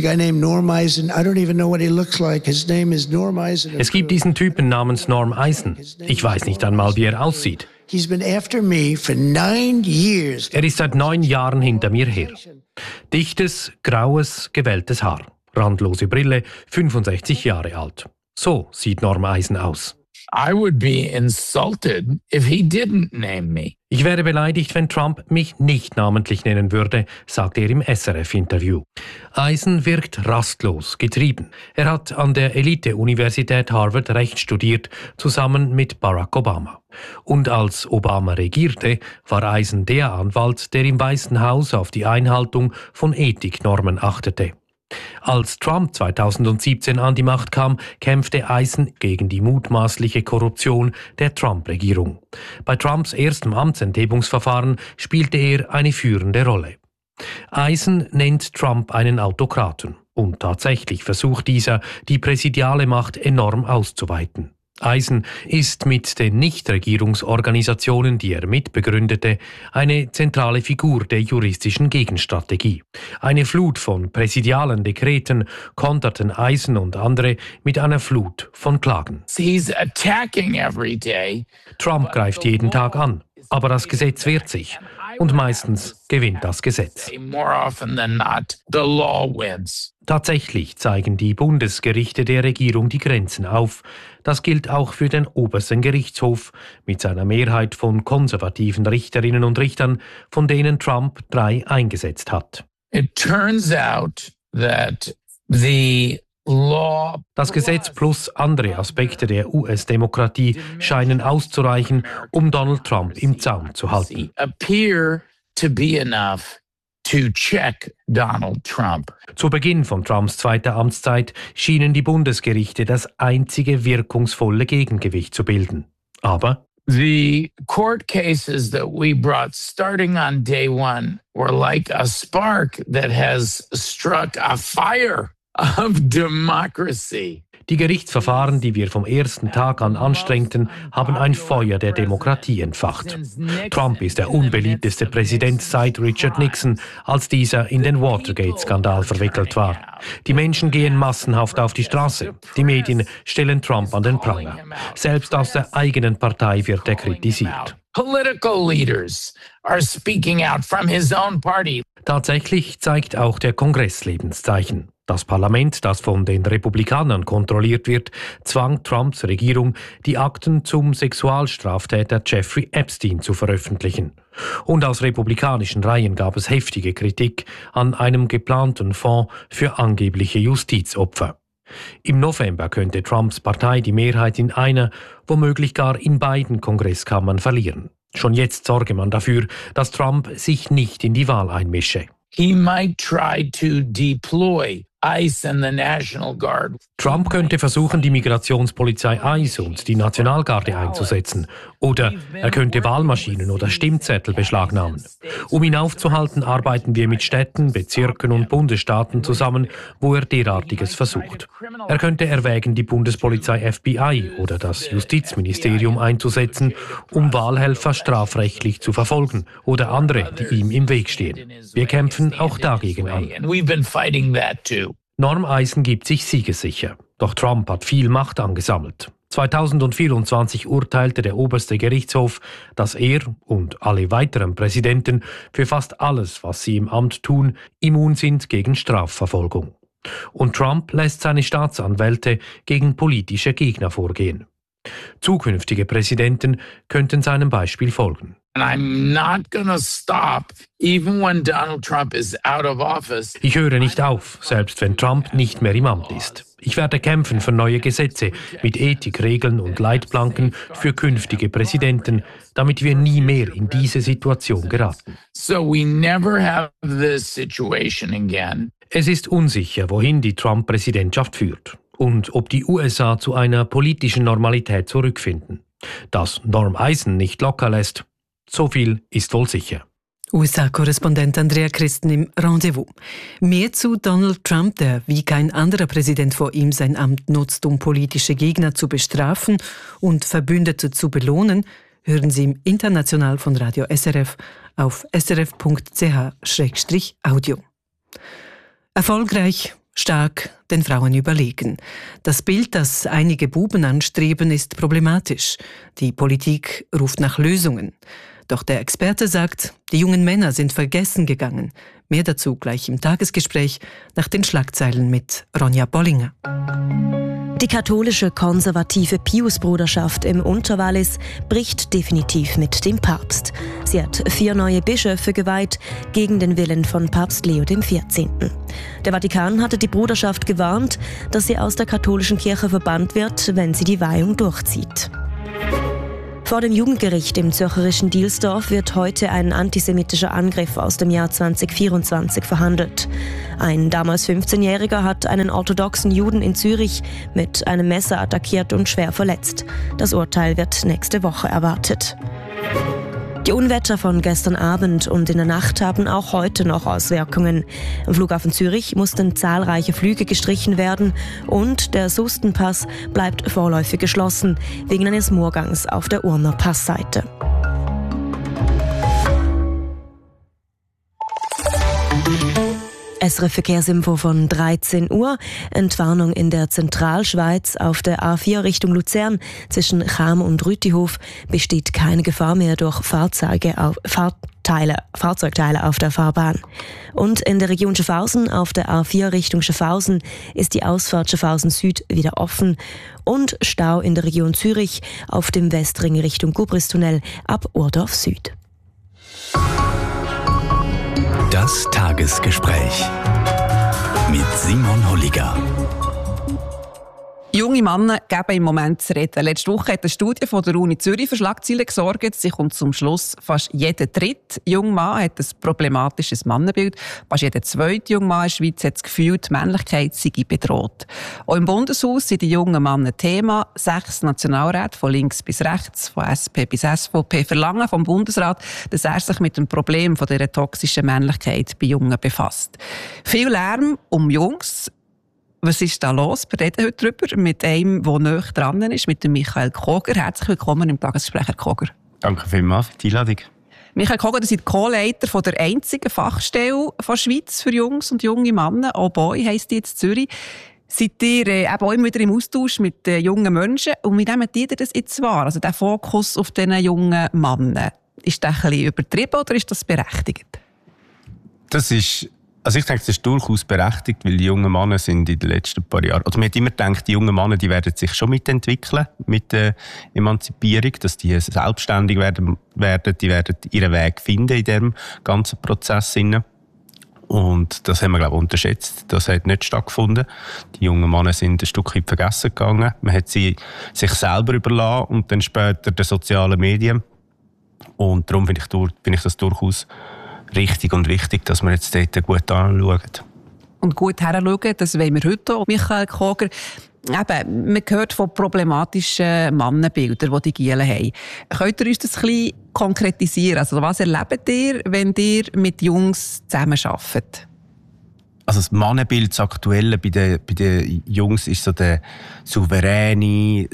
gibt diesen Typen namens Norm Eisen. Ich weiß nicht einmal, wie er aussieht. Er ist seit 9 Jahren hinter mir her. Dichtes, graues, gewelltes Haar, randlose Brille, 65 Jahre alt. So sieht Norm Eisen aus. I would be insulted if he didn't name me. Ich wäre beleidigt, wenn Trump mich nicht namentlich nennen würde, sagte er im SRF-Interview. Eisen wirkt rastlos, getrieben. Er hat an der Elite-Universität Harvard Recht studiert, zusammen mit Barack Obama. Und als Obama regierte, war Eisen der Anwalt, der im Weißen Haus auf die Einhaltung von Ethiknormen achtete. Als Trump 2017 an die Macht kam, kämpfte Eisen gegen die mutmaßliche Korruption der Trump-Regierung. Bei Trumps erstem Amtsenthebungsverfahren spielte er eine führende Rolle. Eisen nennt Trump einen Autokraten und tatsächlich versucht dieser, die präsidiale Macht enorm auszuweiten. Eisen ist mit den Nichtregierungsorganisationen, die er mitbegründete, eine zentrale Figur der juristischen Gegenstrategie. Eine Flut von präsidialen Dekreten konterten Eisen und andere mit einer Flut von Klagen. Trump greift jeden Tag an, aber das Gesetz wehrt sich. Und meistens gewinnt das Gesetz. Tatsächlich zeigen die Bundesgerichte der Regierung die Grenzen auf. Das gilt auch für den obersten Gerichtshof mit seiner Mehrheit von konservativen Richterinnen und Richtern, von denen Trump 3 eingesetzt hat. It turns out that das Gesetz plus andere Aspekte der US-Demokratie scheinen auszureichen, um Donald Trump im Zaum zu halten. Zu Beginn von Trumps zweiter Amtszeit schienen die Bundesgerichte das einzige wirkungsvolle Gegengewicht zu bilden. Aber the court cases that we brought starting on day one were like a spark that has struck a fire of democracy. Die Gerichtsverfahren, die wir vom ersten Tag an anstrengten, haben ein Feuer der Demokratie entfacht. Trump ist der unbeliebteste Präsident seit Richard Nixon, als dieser in den Watergate-Skandal verwickelt war. Die Menschen gehen massenhaft auf die Straße. Die Medien stellen Trump an den Pranger. Selbst aus der eigenen Partei wird er kritisiert. Political leaders are speaking out from his own party. Tatsächlich zeigt auch der Kongress Lebenszeichen. Das Parlament, das von den Republikanern kontrolliert wird, zwang Trumps Regierung, die Akten zum Sexualstraftäter Jeffrey Epstein zu veröffentlichen. Und aus republikanischen Reihen gab es heftige Kritik an einem geplanten Fonds für angebliche Justizopfer. Im November könnte Trumps Partei die Mehrheit in einer, womöglich gar in beiden Kongresskammern verlieren. Schon jetzt sorge man dafür, dass Trump sich nicht in die Wahl einmische. He might try to deploy ICE and the National Guard. Trump könnte versuchen, die Migrationspolizei ICE und die Nationalgarde einzusetzen. Oder er könnte Wahlmaschinen oder Stimmzettel beschlagnahmen. Um ihn aufzuhalten, arbeiten wir mit Städten, Bezirken und Bundesstaaten zusammen, wo er derartiges versucht. Er könnte erwägen, die Bundespolizei FBI oder das Justizministerium einzusetzen, um Wahlhelfer strafrechtlich zu verfolgen oder andere, die ihm im Weg stehen. Wir kämpfen auch dagegen an. Norm Eisen gibt sich siegessicher. Doch Trump hat viel Macht angesammelt. 2024 urteilte der oberste Gerichtshof, dass er und alle weiteren Präsidenten für fast alles, was sie im Amt tun, immun sind gegen Strafverfolgung. Und Trump lässt seine Staatsanwälte gegen politische Gegner vorgehen. Zukünftige Präsidenten könnten seinem Beispiel folgen. Ich höre nicht auf, selbst wenn Trump nicht mehr im Amt ist. Ich werde kämpfen für neue Gesetze mit Ethikregeln und Leitplanken für künftige Präsidenten, damit wir nie mehr in diese Situation geraten. Es ist unsicher, wohin die Trump-Präsidentschaft führt und ob die USA zu einer politischen Normalität zurückfinden. Dass Norm Eisen nicht locker lässt, so viel ist wohl sicher. USA-Korrespondent Andrea Christen im Rendezvous. Mehr zu Donald Trump, der wie kein anderer Präsident vor ihm sein Amt nutzt, um politische Gegner zu bestrafen und Verbündete zu belohnen, hören Sie im International von Radio SRF auf srf.ch/audio. Erfolgreich, stark, den Frauen überlegen. Das Bild, das einige Buben anstreben, ist problematisch. Die Politik ruft nach Lösungen. Doch der Experte sagt, die jungen Männer sind vergessen gegangen. Mehr dazu gleich im Tagesgespräch nach den Schlagzeilen mit Ronja Bollinger. Die katholische konservative Piusbruderschaft im Unterwallis bricht definitiv mit dem Papst. Sie hat 4 neue Bischöfe geweiht, gegen den Willen von Papst Leo XIV. Der Vatikan hatte die Bruderschaft gewarnt, dass sie aus der katholischen Kirche verbannt wird, wenn sie die Weihung durchzieht. Vor dem Jugendgericht im zürcherischen Dielsdorf wird heute ein antisemitischer Angriff aus dem Jahr 2024 verhandelt. Ein damals 15-Jähriger hat einen orthodoxen Juden in Zürich mit einem Messer attackiert und schwer verletzt. Das Urteil wird nächste Woche erwartet. Die Unwetter von gestern Abend und in der Nacht haben auch heute noch Auswirkungen. Am Flughafen Zürich mussten zahlreiche Flüge gestrichen werden und der Sustenpass bleibt vorläufig geschlossen, wegen eines Moorgangs auf der Urner Passseite. SRF Verkehrsinfo von 13 Uhr. Entwarnung in der Zentralschweiz auf der A4 Richtung Luzern zwischen Cham und Rütihof besteht keine Gefahr mehr durch Fahrzeugteile auf der Fahrbahn. Und in der Region Schaffhausen auf der A4 Richtung Schaffhausen ist die Ausfahrt Schaffhausen Süd wieder offen und Stau in der Region Zürich auf dem Westring Richtung Gubristunnel ab Urdorf Süd. Das Tagesgespräch mit Simon Holliger. Junge Männer geben im Moment zu reden. Letzte Woche hat eine Studie von der Uni Zürich für Schlagzeilen gesorgt. Sie kommt zum Schluss, fast jeder dritte junge Mann hat ein problematisches Mannenbild. Fast jeder zweite junge Mann in der Schweiz hat das Gefühl, die Männlichkeit sei bedroht. Auch im Bundeshaus sind die jungen Männer Thema. 6 Nationalräte von links bis rechts, von SP bis SVP, verlangen vom Bundesrat, dass er sich mit dem Problem von dieser toxischen Männlichkeit bei Jungen befasst. Viel Lärm um Jungs. Was ist da los? Wir reden heute darüber mit einem, der nahe dran ist, mit dem Michael Koger. Herzlich willkommen im Tagesgespräch, Herr Koger. Danke vielmals für die Einladung. Michael Koger, Sie sind Co-Leiter von der einzigen Fachstelle der Schweiz für Jungs und junge Männer. «Oh Boy» heisst die jetzt Zürich. Seid ihr eben auch immer wieder im Austausch mit jungen Menschen? Und wie nehmen die das jetzt wahr? Also der Fokus auf diesen jungen Männern. Ist das ein bisschen übertrieben oder ist das berechtigt? Also ich denke, das ist durchaus berechtigt, weil die jungen Männer sind in den letzten paar Jahren, also man hat immer gedacht, die jungen Männer, die werden sich schon mitentwickeln mit der Emanzipierung, dass die selbstständig werden, die werden ihren Weg finden in diesem ganzen Prozess. Und das haben wir, glaube ich, unterschätzt. Das hat nicht stattgefunden. Die jungen Männer sind ein Stück weit vergessen gegangen. Man hat sie sich selber überlassen und dann später den sozialen Medien. Und darum finde ich das durchaus richtig und wichtig, dass wir jetzt dort gut anschauen. Und gut heranschauen, das wollen wir heute auch. Michael Koger, eben, man hört von problematischen Mannenbildern, die die Gielen haben. Könnt ihr uns das ein bisschen konkretisieren? Also was erlebt ihr, wenn ihr mit Jungs zusammenarbeitet? Also das Mannenbild, das Aktuelle bei den Jungs ist so der souveräne,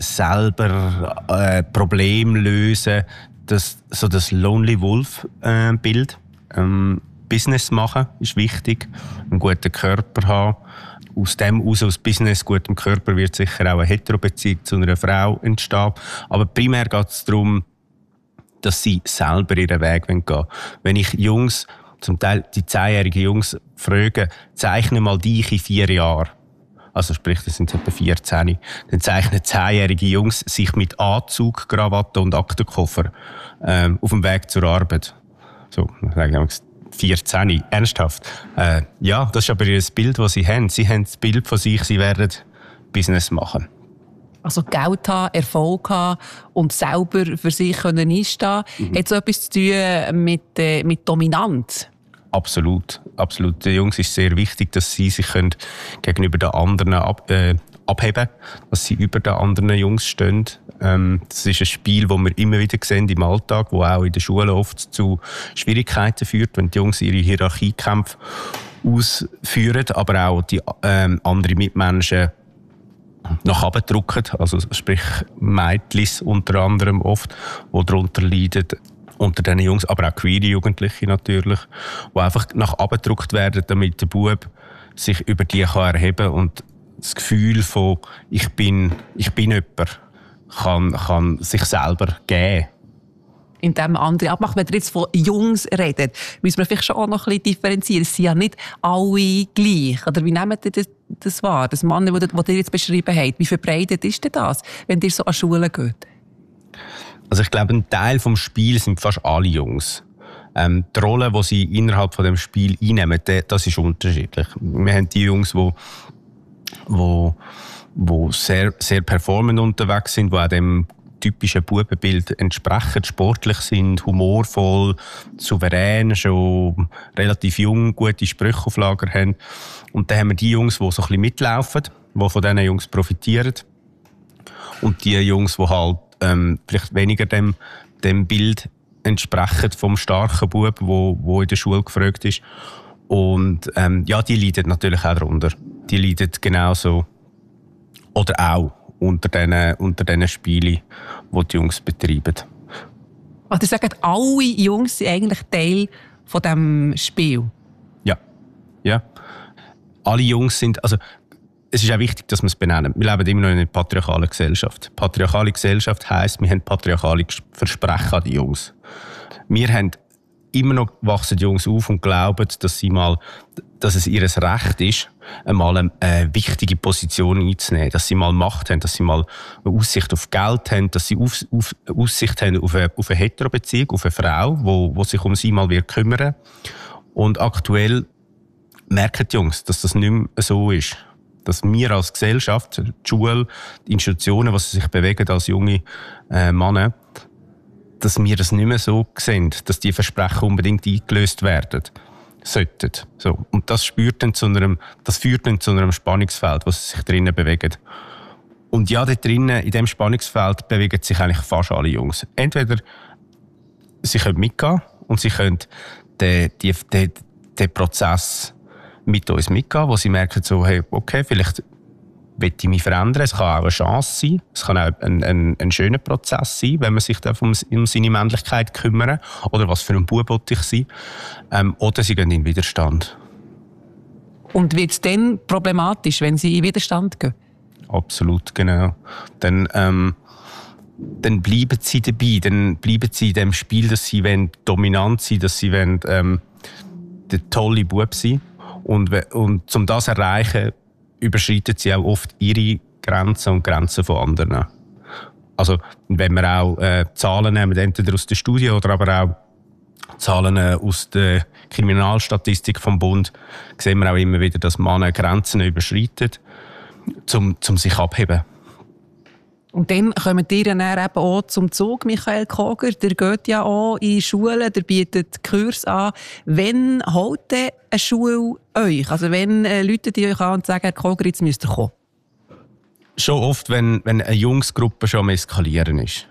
selber Problem lösen, das Lonely Wolf Bild. Business machen ist wichtig, einen guten Körper haben. Aus dem aus Business, gutem Körper, wird sicher auch eine Hetero-Beziehung zu einer Frau entstehen. Aber primär geht es darum, dass sie selber ihren Weg gehen wollen. Wenn ich Jungs, zum Teil die 10-jährigen Jungs, frage, zeichne mal dich in 4 Jahren. Also sprich, das sind etwa 14. Dann zeichnen 10-jährige Jungs sich mit Anzug, Krawatte und Aktenkoffer auf dem Weg zur Arbeit. So, sagen 14, ernsthaft. Ja, das ist aber ihr Bild, das sie haben. Sie haben das Bild von sich, sie werden Business machen. Also Geld haben, Erfolg haben und selber für sich einstehen können. Hat so etwas zu tun mit Dominanz? Absolut. Den Jungs ist sehr wichtig, dass sie sich gegenüber den anderen abheben, dass sie über den anderen Jungs stehen. Das ist ein Spiel, das wir immer wieder sehen im Alltag, das auch in der Schule oft zu Schwierigkeiten führt, wenn die Jungs ihre Hierarchiekämpfe ausführen, aber auch die anderen Mitmenschen nach oben drücken. Also sprich Mädchen unter anderem oft, die darunter leiden. Unter diesen Jungs, aber auch queere Jugendliche natürlich, die einfach nach oben gedrückt werden, damit der Bub sich über die erheben kann und das Gefühl von ich bin jemand kann sich selber geben. indem andere abmachen. Wenn ihr jetzt von Jungs redet, müssen wir vielleicht schon auch noch ein bisschen differenzieren. Es sind ja nicht alle gleich. Oder wie nehmt ihr das wahr? Das Mann, das ihr jetzt beschrieben habt, wie verbreitet ist denn das, wenn ihr so an Schulen geht? Also ich glaube, ein Teil vom Spiel sind fast alle Jungs. Die Rolle, die sie innerhalb von dem Spiel einnehmen, das ist unterschiedlich. Wir haben die Jungs, die sehr, sehr performant unterwegs sind, die auch dem typischen Bubenbild entsprechend, sportlich sind, humorvoll, souverän, schon relativ jung, gute Sprüche auf Lager haben. Und dann haben wir die Jungs, die so ein bisschen mitlaufen, die von diesen Jungs profitieren. Und die Jungs, die halt vielleicht weniger dem Bild entsprechend vom starken Bub, wo in der Schule gefragt ist. Und die leiden natürlich auch darunter. Die leiden genauso oder auch unter diesen Spielen, die die Jungs betreiben. Also ihr sagt, alle Jungs sind eigentlich Teil von diesem Spiel? Ja. Alle Jungs sind... Also, es ist auch wichtig, dass wir es benennen. Wir leben immer noch in einer patriarchalen Gesellschaft. Patriarchale Gesellschaft heisst, wir haben patriarchale Versprechen an die Jungs. Wir haben immer noch wachsen die Jungs auf und glauben, dass es ihr Recht ist, einmal eine wichtige Position einzunehmen, dass sie mal Macht haben, dass sie mal eine Aussicht auf Geld haben, dass sie Aussicht haben auf eine Heterobeziehung, auf eine Frau, wo sich um sie mal wird kümmern. Und aktuell merken die Jungs, dass das nicht mehr so ist. Dass wir als Gesellschaft, die Schule, die Institutionen, was sich bewegen als junge Männer, dass wir das nicht mehr so sehen, dass die Versprechen unbedingt eingelöst werden sollten. So. Und das führt dann zu einem Spannungsfeld, was sich drinnen bewegt. Und ja, dort drinnen, in diesem Spannungsfeld, bewegen sich eigentlich fast alle Jungs. Entweder sie können mitgehen und sie können den Prozess mit uns mitgehen, wo sie merken, so, hey, okay, vielleicht will ich mich verändern. Es kann auch eine Chance sein. Es kann auch ein schöner Prozess sein, wenn man sich um seine Männlichkeit kümmern. Oder was für ein Bub will ich sein. Oder sie gehen in Widerstand. Und wird es dann problematisch, wenn sie in Widerstand gehen? Absolut, genau. Dann bleiben sie dabei. Dann bleiben sie in dem Spiel, dass sie dominant sein wollen, dass sie der tolle Bub sein. Und um das zu erreichen, überschreiten sie auch oft ihre Grenzen und Grenzen von anderen. Also, wenn wir auch Zahlen nehmen, entweder aus der Studie oder aber auch Zahlen aus der Kriminalstatistik vom Bund, sehen wir auch immer wieder, dass Männer Grenzen überschreiten, um sich abheben. Und dann kommen ihr dann eben auch zum Zug, Michael Koger. Der geht ja auch in Schulen, der bietet Kurs an. Wann holt denn eine Schule euch? Also wenn Leute die euch an und sagen, Herr Koger, jetzt müsst ihr kommen? Schon oft, wenn eine Jungsgruppe schon am Eskalieren ist.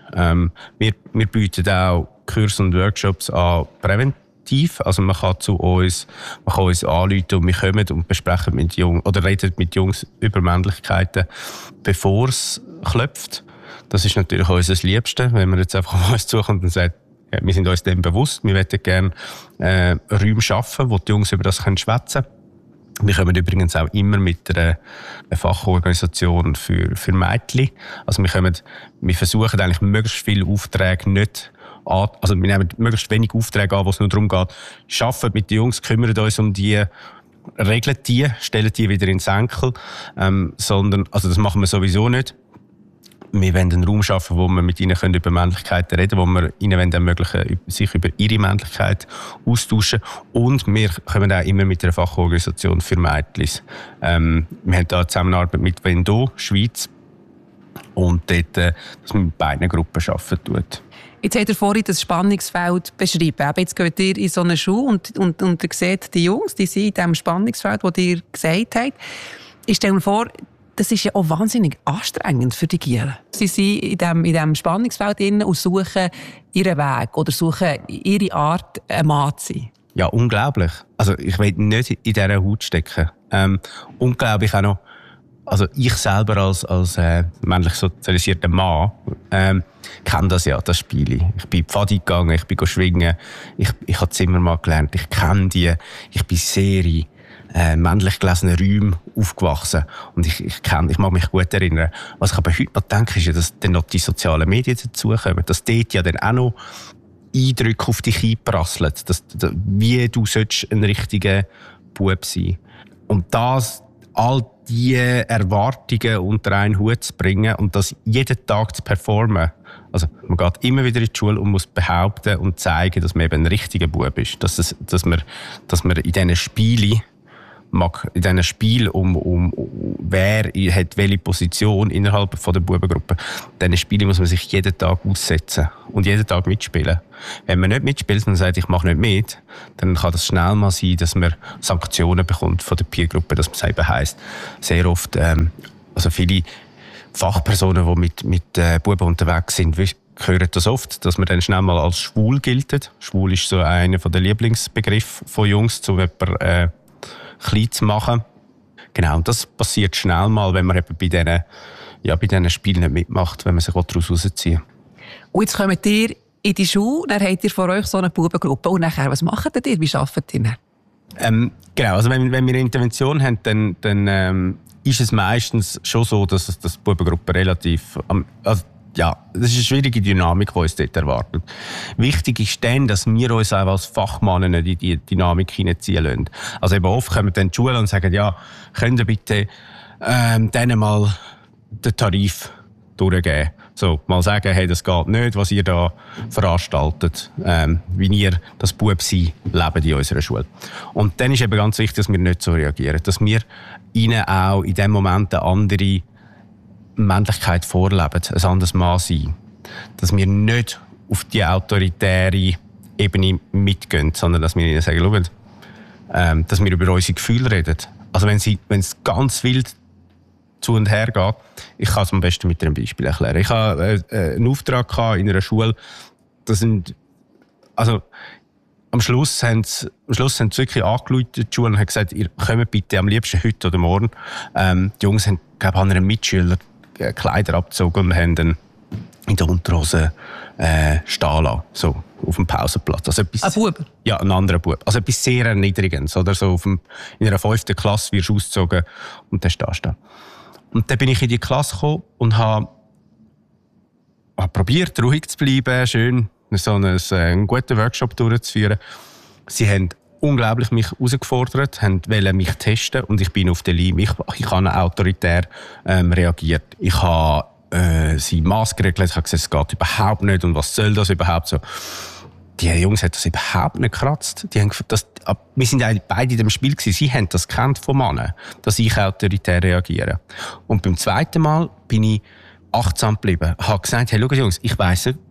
Wir bieten auch Kurse und Workshops an präventiv. Also man kann uns anrufen und wir kommen und besprechen mit Jungs oder reden mit Jungs über Männlichkeiten, bevor es klopft. Das ist natürlich unser Liebste, wenn man jetzt einfach auf uns zukommt und sagt, ja, wir sind uns dem bewusst, wir möchten gerne Räume schaffen, wo die Jungs über das schwätzen können. Wir kommen übrigens auch immer mit einer Fachorganisation für Mädchen. Also wir versuchen eigentlich möglichst viele Aufträge nicht an, also wir nehmen möglichst wenig Aufträge an, wo es nur darum geht, arbeiten mit den Jungs, kümmern uns um die, regeln die, stellen die wieder in den Senkel, sondern, also das machen wir sowieso nicht. Wir wollen einen Raum schaffen, wo wir mit ihnen über Männlichkeiten reden können, wo wir ihnen ermöglichen, sich über ihre Männlichkeit austauschen. Und wir kommen auch immer mit einer Fachorganisation für Mädchen. Wir haben da eine Zusammenarbeit mit Vendo, Schweiz. Und dort, dass man mit beiden Gruppen arbeiten tut. Jetzt habt ihr vorhin das Spannungsfeld beschrieben. Aber jetzt geht ihr in so eine Schule und ihr seht die Jungs, die sind in diesem Spannungsfeld, das ihr gesagt habt. Ich stelle mir vor, das ist ja auch wahnsinnig anstrengend für die Gielen. Sie sind in diesem Spannungsfeld drin und suchen ihren Weg oder suchen ihre Art, ein Mann zu sein. Ja, unglaublich. Also ich will nicht in dieser Haut stecken. Unglaublich auch noch, also ich selber als männlich sozialisierter Mann kenne das ja, das Spiel. Ich bin Pfadi gegangen, ich bin schwingen, ich habe Zimmermann gelernt, ich kenne die, ich bin sehr in männlich gelesenen Räumen aufgewachsen und ich mag mich gut erinnern. Was ich aber heute noch denke, ist ja, dass dann noch die sozialen Medien dazukommen, dass dort ja dann auch noch Eindrücke auf dich einprasseln, wie du ein richtiger Bub sein. Und all diese Erwartungen unter einen Hut zu bringen und das jeden Tag zu performen. Also man geht immer wieder in die Schule und muss behaupten und zeigen, dass man eben ein richtiger Bub ist. Dass man in diesen Spielen wer hat welche Position innerhalb von der Bubengruppe. In diesen Spielen muss man sich jeden Tag aussetzen und jeden Tag mitspielen. Wenn man nicht mitspielt und sagt, ich mache nicht mit, dann kann das schnell mal sein, dass man Sanktionen bekommt von der Peergruppe, dass man es eben heisst. Sehr oft, also viele Fachpersonen, die mit Buben unterwegs sind, hören das oft, dass man dann schnell mal als schwul gilt. Schwul ist so einer der Lieblingsbegriffe von Jungs, um jemanden klein zu machen. Genau, und das passiert schnell mal, wenn man eben bei diesen Spielen nicht mitmacht, wenn man sich daraus rausziehen will. Und jetzt kommt ihr in die Schule, dann habt ihr vor euch so eine Bubengruppe. Und nachher, was macht ihr? Wie arbeitet ihr dann? Genau, also wenn wir eine Intervention haben, dann ist es meistens schon so, dass die Bubengruppe relativ... das ist eine schwierige Dynamik, die uns dort erwartet. Wichtig ist dann, dass wir uns auch als Fachmann in die Dynamik hineinziehen lassen. Also eben oft kommen dann die Schulen und sagen, ja, könnt ihr bitte denen mal den Tarif durchgeben. So, mal sagen, hey, das geht nicht, was ihr da veranstaltet, wie ihr das Bubsein lebt in unserer Schule. Und dann ist eben ganz wichtig, dass wir nicht so reagieren, dass wir ihnen auch in dem Moment eine andere Männlichkeit vorleben, ein anderes Mann sein. Dass wir nicht auf die autoritäre Ebene mitgehen, sondern dass wir ihnen sagen, schaut, dass wir über unsere Gefühle reden. Also wenn es ganz wild zu und her geht, ich kann es am besten mit einem Beispiel erklären. Ich hatte einen Auftrag in einer Schule, am Schluss haben sie wirklich angerufen, die Schule, und haben gesagt, ihr kommt bitte am liebsten heute oder morgen. Die Jungs haben, glaube ich, an einem Mitschüler Kleider abgezogen und haben dann in der Unterhose stehen lassen, so auf dem Pausenplatz. Also ein Bub? Ja, ein anderer Bub. Also etwas sehr Erniedrigendes. Oder so in einer 5. Klasse wirst du ausgezogen und dann stehst du da. Und dann bin ich in die Klasse gekommen und habe probiert, ruhig zu bleiben, schön so einen guten Workshop durchzuführen. Sie haben unglaublich mich herausgefordert, wollten mich testen und ich bin auf der Linie. Ich habe autoritär reagiert. Ich habe sie maßgeregelt, ich habe gesagt, es geht überhaupt nicht und was soll das überhaupt so. Die Jungs haben das überhaupt nicht gekratzt. Wir sind beide in dem Spiel gewesen. Sie haben das gekannt von Männern, dass ich autoritär reagiere. Und beim zweiten Mal bin ich achtsam geblieben. Ich habe gesagt, hey, schau Jungs, ich weiss nicht,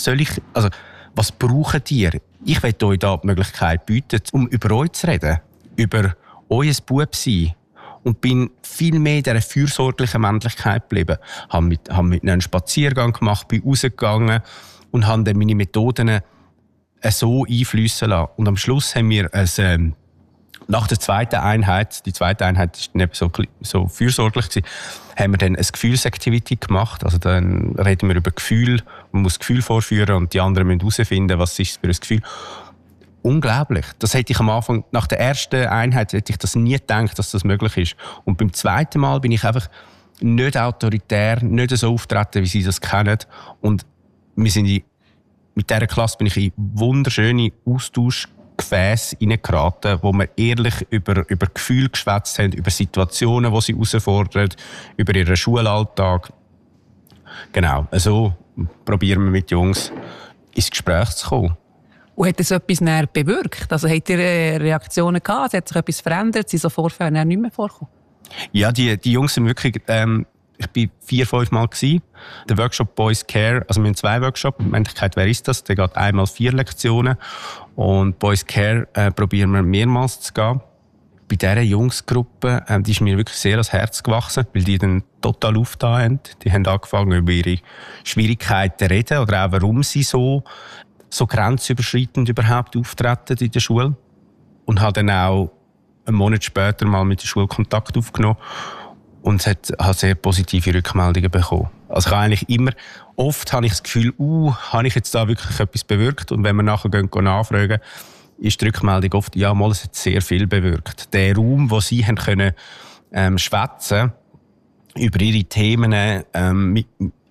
was braucht ihr? Ich will euch da die Möglichkeit bieten, um über euch zu reden, über euer Bubsein. Und bin viel mehr in dieser fürsorglichen Männlichkeit geblieben. Habe mit ihnen einen Spaziergang gemacht, bin rausgegangen und habe dann meine Methoden so einfliessen lassen. Und am Schluss haben wir nach der zweiten Einheit, die zweite Einheit war dann eben so fürsorglich gewesen, haben wir dann eine Gefühlsactivity gemacht. Also dann reden wir über Gefühl, man muss Gefühl vorführen und die anderen müssen herausfinden, was ist für ein Gefühl. Unglaublich. Das hätte ich am Anfang, nach der ersten Einheit, hätte ich das nie gedacht, dass das möglich ist. Und beim zweiten Mal bin ich einfach nicht autoritär, nicht so auftreten, wie sie das kennen. Und mit dieser Klasse bin ich in wunderschöne Austauschgefäße hineingeraten, wo wir ehrlich über Gefühle geschwätzt haben, über Situationen, die sie herausfordern, über ihren Schulalltag. Genau, so probieren wir mit Jungs ins Gespräch zu kommen. Und hat das etwas näher bewirkt? Also habt ihr Reaktionen gehabt? Hat sich etwas verändert? Sind so Vorfälle näher nicht mehr vorgekommen? Ja, die Jungs sind wirklich... ich war 4-5 Mal gewesen. Der Workshop Boys Care, also wir haben 2 Workshops. In Wirklichkeit, wer ist das? Der geht einmal 4 Lektionen. Und Boys Care probieren wir mehrmals zu gehen. Bei dieser Jungsgruppe, die ist mir wirklich sehr ans Herz gewachsen, weil die dann total aufgetan haben. Die haben angefangen, über ihre Schwierigkeiten zu reden oder auch, warum sie so grenzüberschreitend überhaupt auftreten in der Schule. Und habe dann auch einen Monat später mal mit der Schule Kontakt aufgenommen und hat sehr positive Rückmeldungen bekommen. Also oft habe ich das Gefühl, habe ich jetzt da wirklich etwas bewirkt? Und wenn wir nachher nachfragen, ist die Rückmeldung oft, ja, mal, es hat sehr viel bewirkt. Der Raum, wo sie haben können schwätzen über ihre Themen,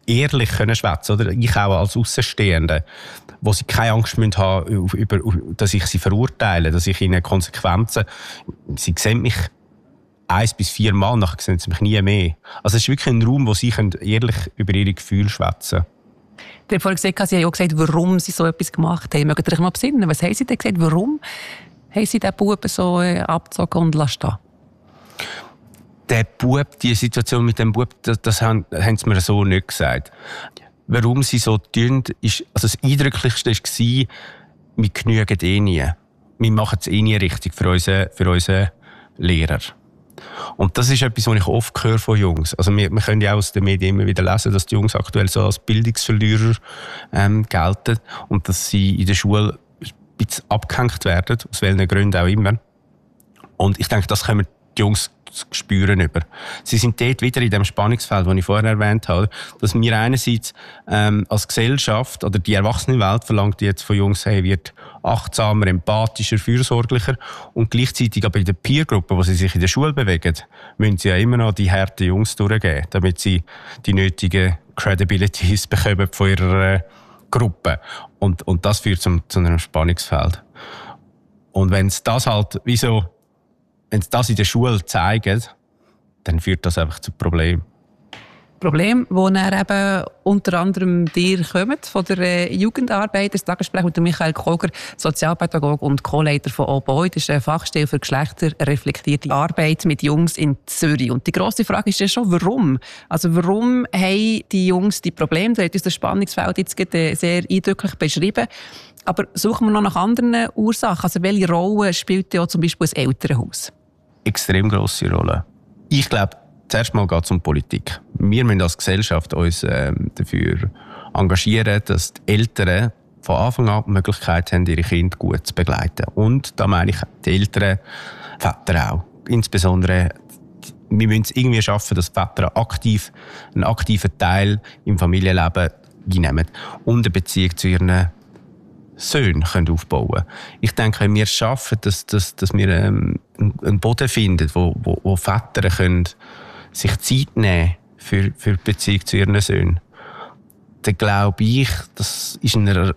ehrlich können schwätzen, oder ich auch als Außenstehende, wo sie keine Angst haben müssen, dass ich sie verurteile, dass ich ihnen Konsequenzen, sie sehen mich 1 bis 4 Mal, nachher sehen sie mich nie mehr. Also es ist wirklich ein Raum, wo sie ehrlich über ihre Gefühle schwätzen. Sie haben vorhin gesagt, Sie haben auch gesagt, warum Sie so etwas gemacht haben. Mögt ihr euch mal besinnen? Was haben Sie denn gesagt? Warum haben Sie den Buben so abgezogen und lassen? Der Bub, die Situation mit dem Bub, das haben sie mir so nicht gesagt. Warum sie so tun, ist, also das Eindrücklichste war, wir genügen eh nie. Wir machen es eh nie richtig für unsere Lehrer. Und das ist etwas, was ich oft höre von Jungs. Also wir können ja auch aus den Medien immer wieder lesen, dass die Jungs aktuell so als Bildungsverlierer gelten und dass sie in der Schule ein bisschen abgehängt werden, aus welchen Gründen auch immer. Und ich denke, das können die Jungs spüren über. Sie sind dort wieder in dem Spannungsfeld, das ich vorher erwähnt habe, dass wir einerseits als Gesellschaft oder die Erwachsenenwelt verlangt jetzt von Jungs, hey, wird achtsamer, empathischer, fürsorglicher und gleichzeitig aber in der Peergruppe, wo sie sich in der Schule bewegen, müssen sie ja immer noch die harten Jungs durchgeben, damit sie die nötigen Credibilities bekommen von ihrer Gruppe. Und das führt zu einem Spannungsfeld. Und wenn es das halt, wenn sie das in der Schule zeigen, dann führt das einfach zu Problemen. Problem, wo dann eben unter anderem dir kommt, von der Jugendarbeit, das Tagesgespräch mit Michael Koger, Sozialpädagoge und Co-Leiter von OBOI. Das ist eine Fachstelle für geschlechterreflektierte Arbeit mit Jungs in Zürich. Und die grosse Frage ist ja schon, warum? Also warum haben die Jungs die Probleme? Du hast uns das Spannungsfeld jetzt sehr eindrücklich beschrieben. Aber suchen wir noch nach anderen Ursachen? Also welche Rolle spielt ja zum Beispiel das Elternhaus? Extrem grosse Rolle. Ich glaube, zuerst mal geht es um Politik. Wir müssen als Gesellschaft uns dafür engagieren, dass die Eltern von Anfang an die Möglichkeit haben, ihre Kinder gut zu begleiten. Und da meine ich die Eltern, Väter auch. Insbesondere, wir müssen es irgendwie schaffen, dass Väter einen aktiven Teil im Familienleben einnehmen und eine Beziehung zu ihren Söhne aufbauen können. Ich denke, wenn wir es schaffen, dass wir einen Boden finden, wo Väter können sich Zeit nehmen für die Beziehung zu ihren Söhnen, dann glaube ich, das ist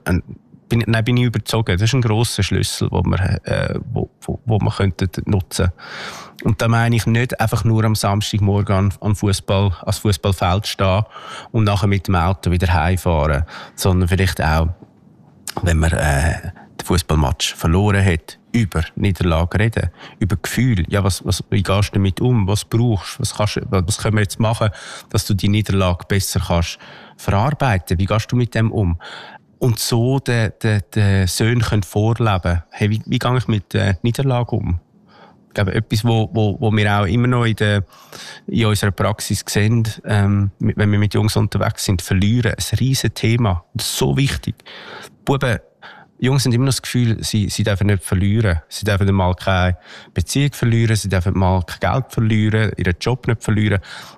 bin ich überzeugt, das ist ein grosser Schlüssel, den wir nutzen könnten. Und da meine ich nicht einfach nur am Samstagmorgen ans Fußballfeld stehen und nachher mit dem Auto wieder heimfahren, sondern vielleicht auch, wenn man den Fußballmatch verloren hat, über Niederlagen reden, über Gefühle. Ja, wie gehst du damit um? Was brauchst du? Was können wir jetzt machen, dass du die Niederlage besser kannst verarbeiten? Wie gehst du mit dem um? Und so den Söhnen können vorleben. Hey, wie gehe ich mit Niederlagen um? Ich glaube, etwas, wo wir auch immer noch in unserer Praxis sehen, wenn wir mit Jungs unterwegs sind, verlieren. Ein riesen Thema. Das ist so wichtig. Jungs haben immer noch das Gefühl, sie dürfen nicht verlieren. Sie dürfen mal keine Beziehung verlieren, sie dürfen mal kein Geld verlieren, ihren Job nicht verlieren.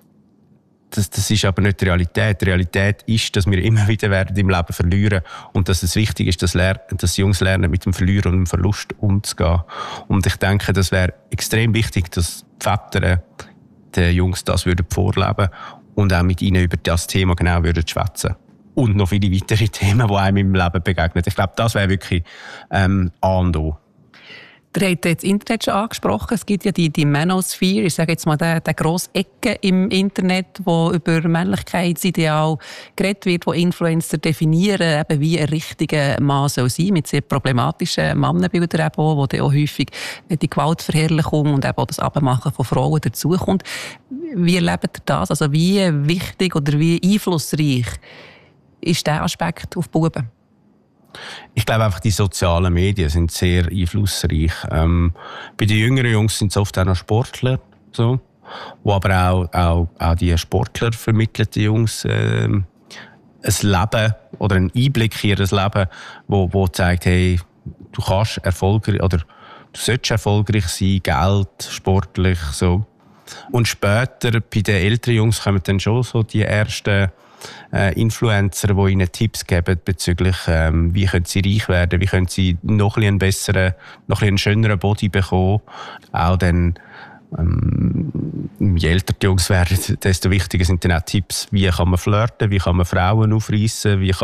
Das ist aber nicht die Realität. Die Realität ist, dass wir immer wieder im Leben verlieren und dass es wichtig ist, dass Jungs lernen, mit dem Verlieren und dem Verlust umzugehen. Und ich denke, das wäre extrem wichtig, dass die Väter den Jungs das vorleben würden und auch mit ihnen über das Thema genau schwätzen. Und noch viele weitere Themen, die einem im Leben begegnen. Ich glaube, das wäre wirklich A und O. Ihr habt das Internet schon angesprochen. Es gibt ja die Manosphere, ich sage jetzt mal der grosse Ecke im Internet, wo über Männlichkeitsideal geredet wird, wo Influencer definieren, eben wie ein richtiger Mann soll sein, mit sehr problematischen Mannenbildern, wo dann auch häufig die Gewaltverherrlichung und eben auch das Abmachen von Frauen dazukommt. Wie erlebt ihr das? Also wie wichtig oder wie einflussreich ist dieser Aspekt auf Buben? Ich glaube einfach, die sozialen Medien sind sehr einflussreich. Bei den jüngeren Jungs sind es oft auch noch Sportler, so, wo aber auch die Sportler vermitteln die Jungs ein Leben oder einen Einblick in ihr Leben, wo zeigt, hey, du kannst erfolgreich oder du solltest erfolgreich sein, Geld, sportlich, so. Und später bei den älteren Jungs kommen dann schon so die ersten Influencer, die ihnen Tipps geben bezüglich, wie können sie reich werden, wie können sie noch ein bisschen einen schöneren Body bekommen. Auch dann Je älter die Jungs werden, desto wichtiger sind dann auch Tipps, wie kann man flirten, wie kann man Frauen aufreissen, wie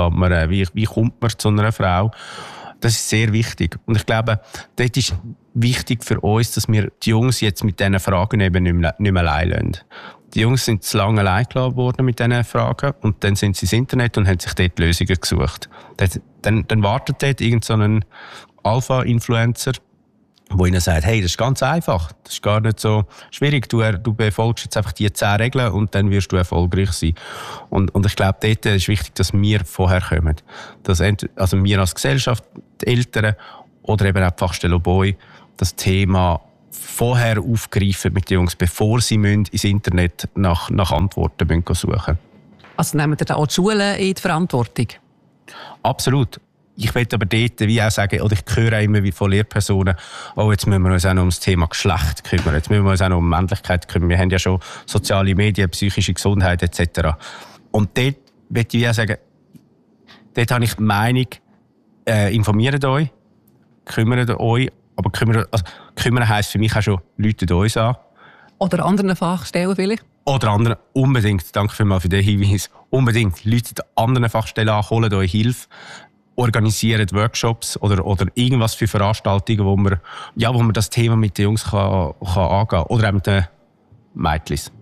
kommt man zu einer Frau. Das ist sehr wichtig. Und ich glaube, dort ist wichtig für uns, dass wir die Jungs jetzt mit diesen Fragen eben nicht mehr allein lassen. Die Jungs sind zu lange allein gelassen worden mit diesen Fragen und dann sind sie ins Internet und haben sich dort Lösungen gesucht. Dann wartet dort irgend so ein Alpha-Influencer, wo ihnen sagt, hey, das ist ganz einfach, das ist gar nicht so schwierig, du befolgst jetzt einfach die 10 Regeln und dann wirst du erfolgreich sein. Und ich glaube, dort ist wichtig, dass wir vorher kommen. Also wir als Gesellschaft, die Eltern oder eben auch die Fachstelle Oboi, das Thema vorher aufgreifen mit den Jungs, bevor sie ins Internet nach Antworten suchen. Also nehmen wir da auch die Schulen in die Verantwortung? Absolut. Ich will aber dort wie auch sagen, oder ich höre immer wie von Lehrpersonen, jetzt müssen wir uns auch noch ums Thema Geschlecht kümmern, jetzt müssen wir uns auch noch um Männlichkeit kümmern. Wir haben ja schon soziale Medien, psychische Gesundheit etc. Und dort will ich wie auch sagen, dort habe ich die Meinung, informiert euch, kümmert euch, aber kümmern heisst für mich auch schon, läutet uns an. Oder anderen Fachstellen vielleicht? Oder anderen, unbedingt, danke vielmals für den Hinweis, unbedingt, läutet anderen Fachstellen an, holt euch Hilfe. Organisieren Workshops oder irgendwas für Veranstaltungen, wo man das Thema mit den Jungs kann angehen kann. Oder auch mit den Mädchen.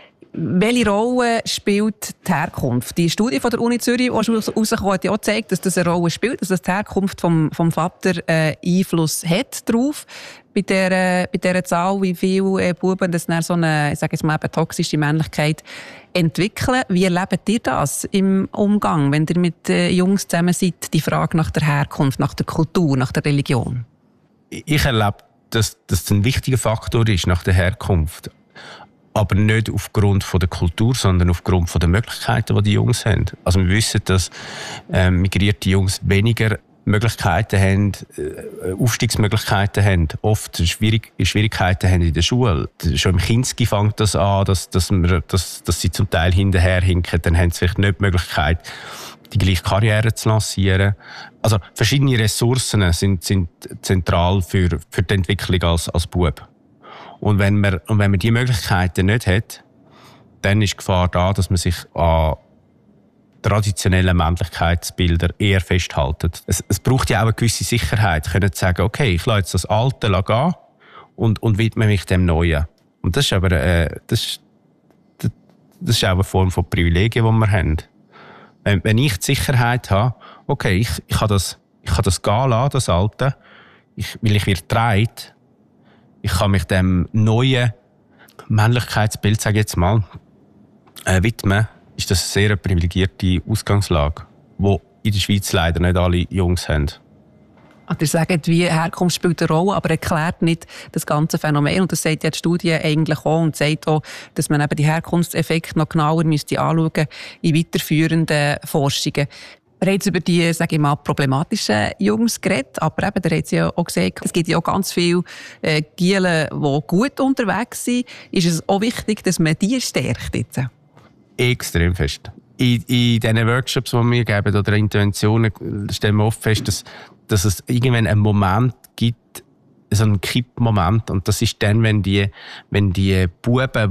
Welche Rolle spielt die Herkunft? Die Studie von der Uni Zürich, die rausgekommen hat, ja auch gezeigt, dass das eine Rolle spielt, dass die Herkunft vom Vater Einfluss hat darauf. Bei dieser Zahl, wie viele Buben das dann so eine, ich sage jetzt mal, eben toxische Männlichkeit entwickeln. Wie erlebt ihr das im Umgang, wenn ihr mit Jungs zusammen seid, die Frage nach der Herkunft, nach der Kultur, nach der Religion? Ich erlebe, dass das ein wichtiger Faktor ist, nach der Herkunft. Aber nicht aufgrund von der Kultur, sondern aufgrund von der Möglichkeiten, die Jungs haben. Also wir wissen, dass migrierte Jungs weniger Möglichkeiten haben, Aufstiegsmöglichkeiten haben, oft Schwierigkeiten haben in der Schule. Schon im Kinski fängt das an, dass sie zum Teil hinterher hinken. Dann haben sie vielleicht nicht die Möglichkeit, die gleiche Karriere zu lancieren. Also verschiedene Ressourcen sind zentral für die Entwicklung als Bub. Und wenn man diese Möglichkeiten nicht hat, dann ist die Gefahr da, dass man sich an traditionellen Männlichkeitsbilder eher festhält. Es braucht ja auch eine gewisse Sicherheit, können zu sagen, okay, ich lasse jetzt das Alte gehen und widme mich dem Neuen. Und das ist aber das ist auch eine Form von Privilegien, die wir haben. Wenn ich die Sicherheit habe, okay, ich kann das gehen lassen, das Alte, weil ich werde getragen, ich kann mich dem neuen Männlichkeitsbild, sage ich jetzt mal, widmen, ist das eine sehr privilegierte Ausgangslage, die in der Schweiz leider nicht alle Jungs haben. Also ihr sagt, wie Herkunft spielt eine Rolle, aber erklärt nicht das ganze Phänomen. Und das sagt ja die Studie eigentlich auch und sagt auch, dass man eben die Herkunftseffekte noch genauer müsste anschauen in weiterführenden Forschungen. Wir haben jetzt über die, sage ich mal, problematischen Jungs geredet, aber eben, ihr habt ja auch gesagt, es gibt ja auch ganz viele Giele, die gut unterwegs sind. Ist es auch wichtig, dass man die stärkt jetzt? Extrem fest. In diesen Workshops, die wir geben, oder Interventionen, stellen wir oft fest, dass es irgendwann einen Moment gibt, so einen Kippmoment. Und das ist dann, wenn die Buben,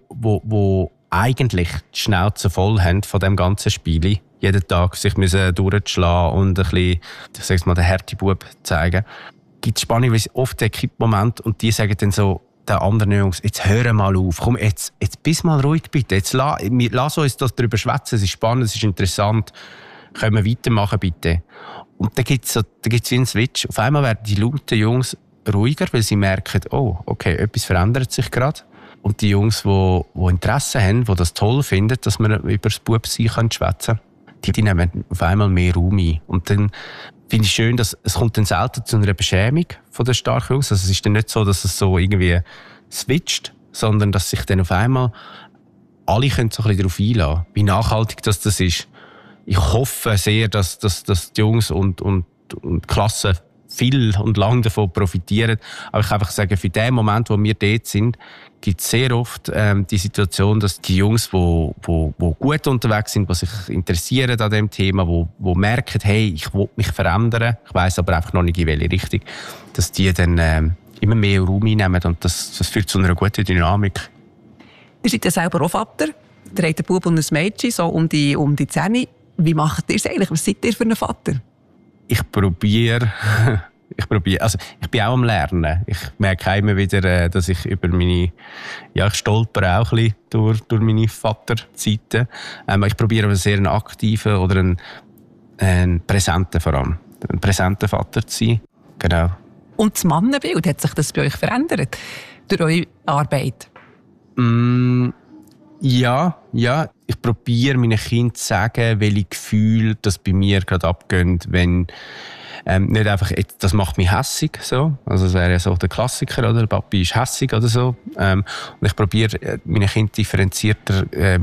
die eigentlich die Schnauze voll haben von dem ganzen Spiel, jeden Tag sich durchschlagen und ein bisschen, ich sag's mal, den Härtebub zeigen, gibt es Spannung, weil es oft der Kippmoment und die sagen dann so, den anderen Jungs, jetzt hör mal auf, komm, jetzt bist mal ruhig bitte, jetzt lass uns das darüber schwätzen, es ist spannend, es ist interessant, können wir weitermachen bitte. Und dann gibt's wie einen Switch, auf einmal werden die lauten Jungs ruhiger, weil sie merken, oh, okay, etwas verändert sich gerade. Und die Jungs, die Interesse haben, die das toll finden, dass man über das Bubsein schwätzen kann, die nehmen auf einmal mehr Raum ein. Und dann finde ich schön, dass es kommt dann selten zu einer Beschämung von den starken Jungs. Also es ist dann nicht so, dass es so irgendwie switcht, sondern dass sich dann auf einmal alle können so ein bisschen darauf einlassen, wie nachhaltig das ist. Ich hoffe sehr, dass die Jungs und die Klassen viel und lang davon profitieren. Aber ich kann einfach sagen, für den Moment, wo wir dort sind, gibt es sehr oft die Situation, dass die Jungs, die gut unterwegs sind, die sich interessieren an diesem Thema, die merken, hey, ich will mich verändern, ich weiss aber einfach noch nicht in welche Richtung, dass die dann immer mehr Raum einnehmen und das führt zu einer guten Dynamik. Ihr seid ja selber auch Vater. Ihr habt einen Bub und ein Mädchen, so um die 10. Wie macht ihr es eigentlich? Was seid ihr für einen Vater? Ich probiere, also ich bin auch am Lernen. Ich merke immer wieder, dass ich über meine, ich stolper auch ein bisschen durch meine Vaterzeiten. Ich probiere aber sehr einen aktiven oder einen präsenten vor allem. Ein präsenter Vater zu sein. Genau. Und das Mannenbild, hat sich das bei euch verändert? Durch eure Arbeit? Ja. Ich probiere meinen Kindern zu sagen, welche Gefühle das bei mir gerade abgehen, wenn nicht einfach, das macht mich hässig, so. Also das wäre ja so der Klassiker, oder? Der Papi ist hässig oder so. Und ich probiere, meinen Kindern differenzierter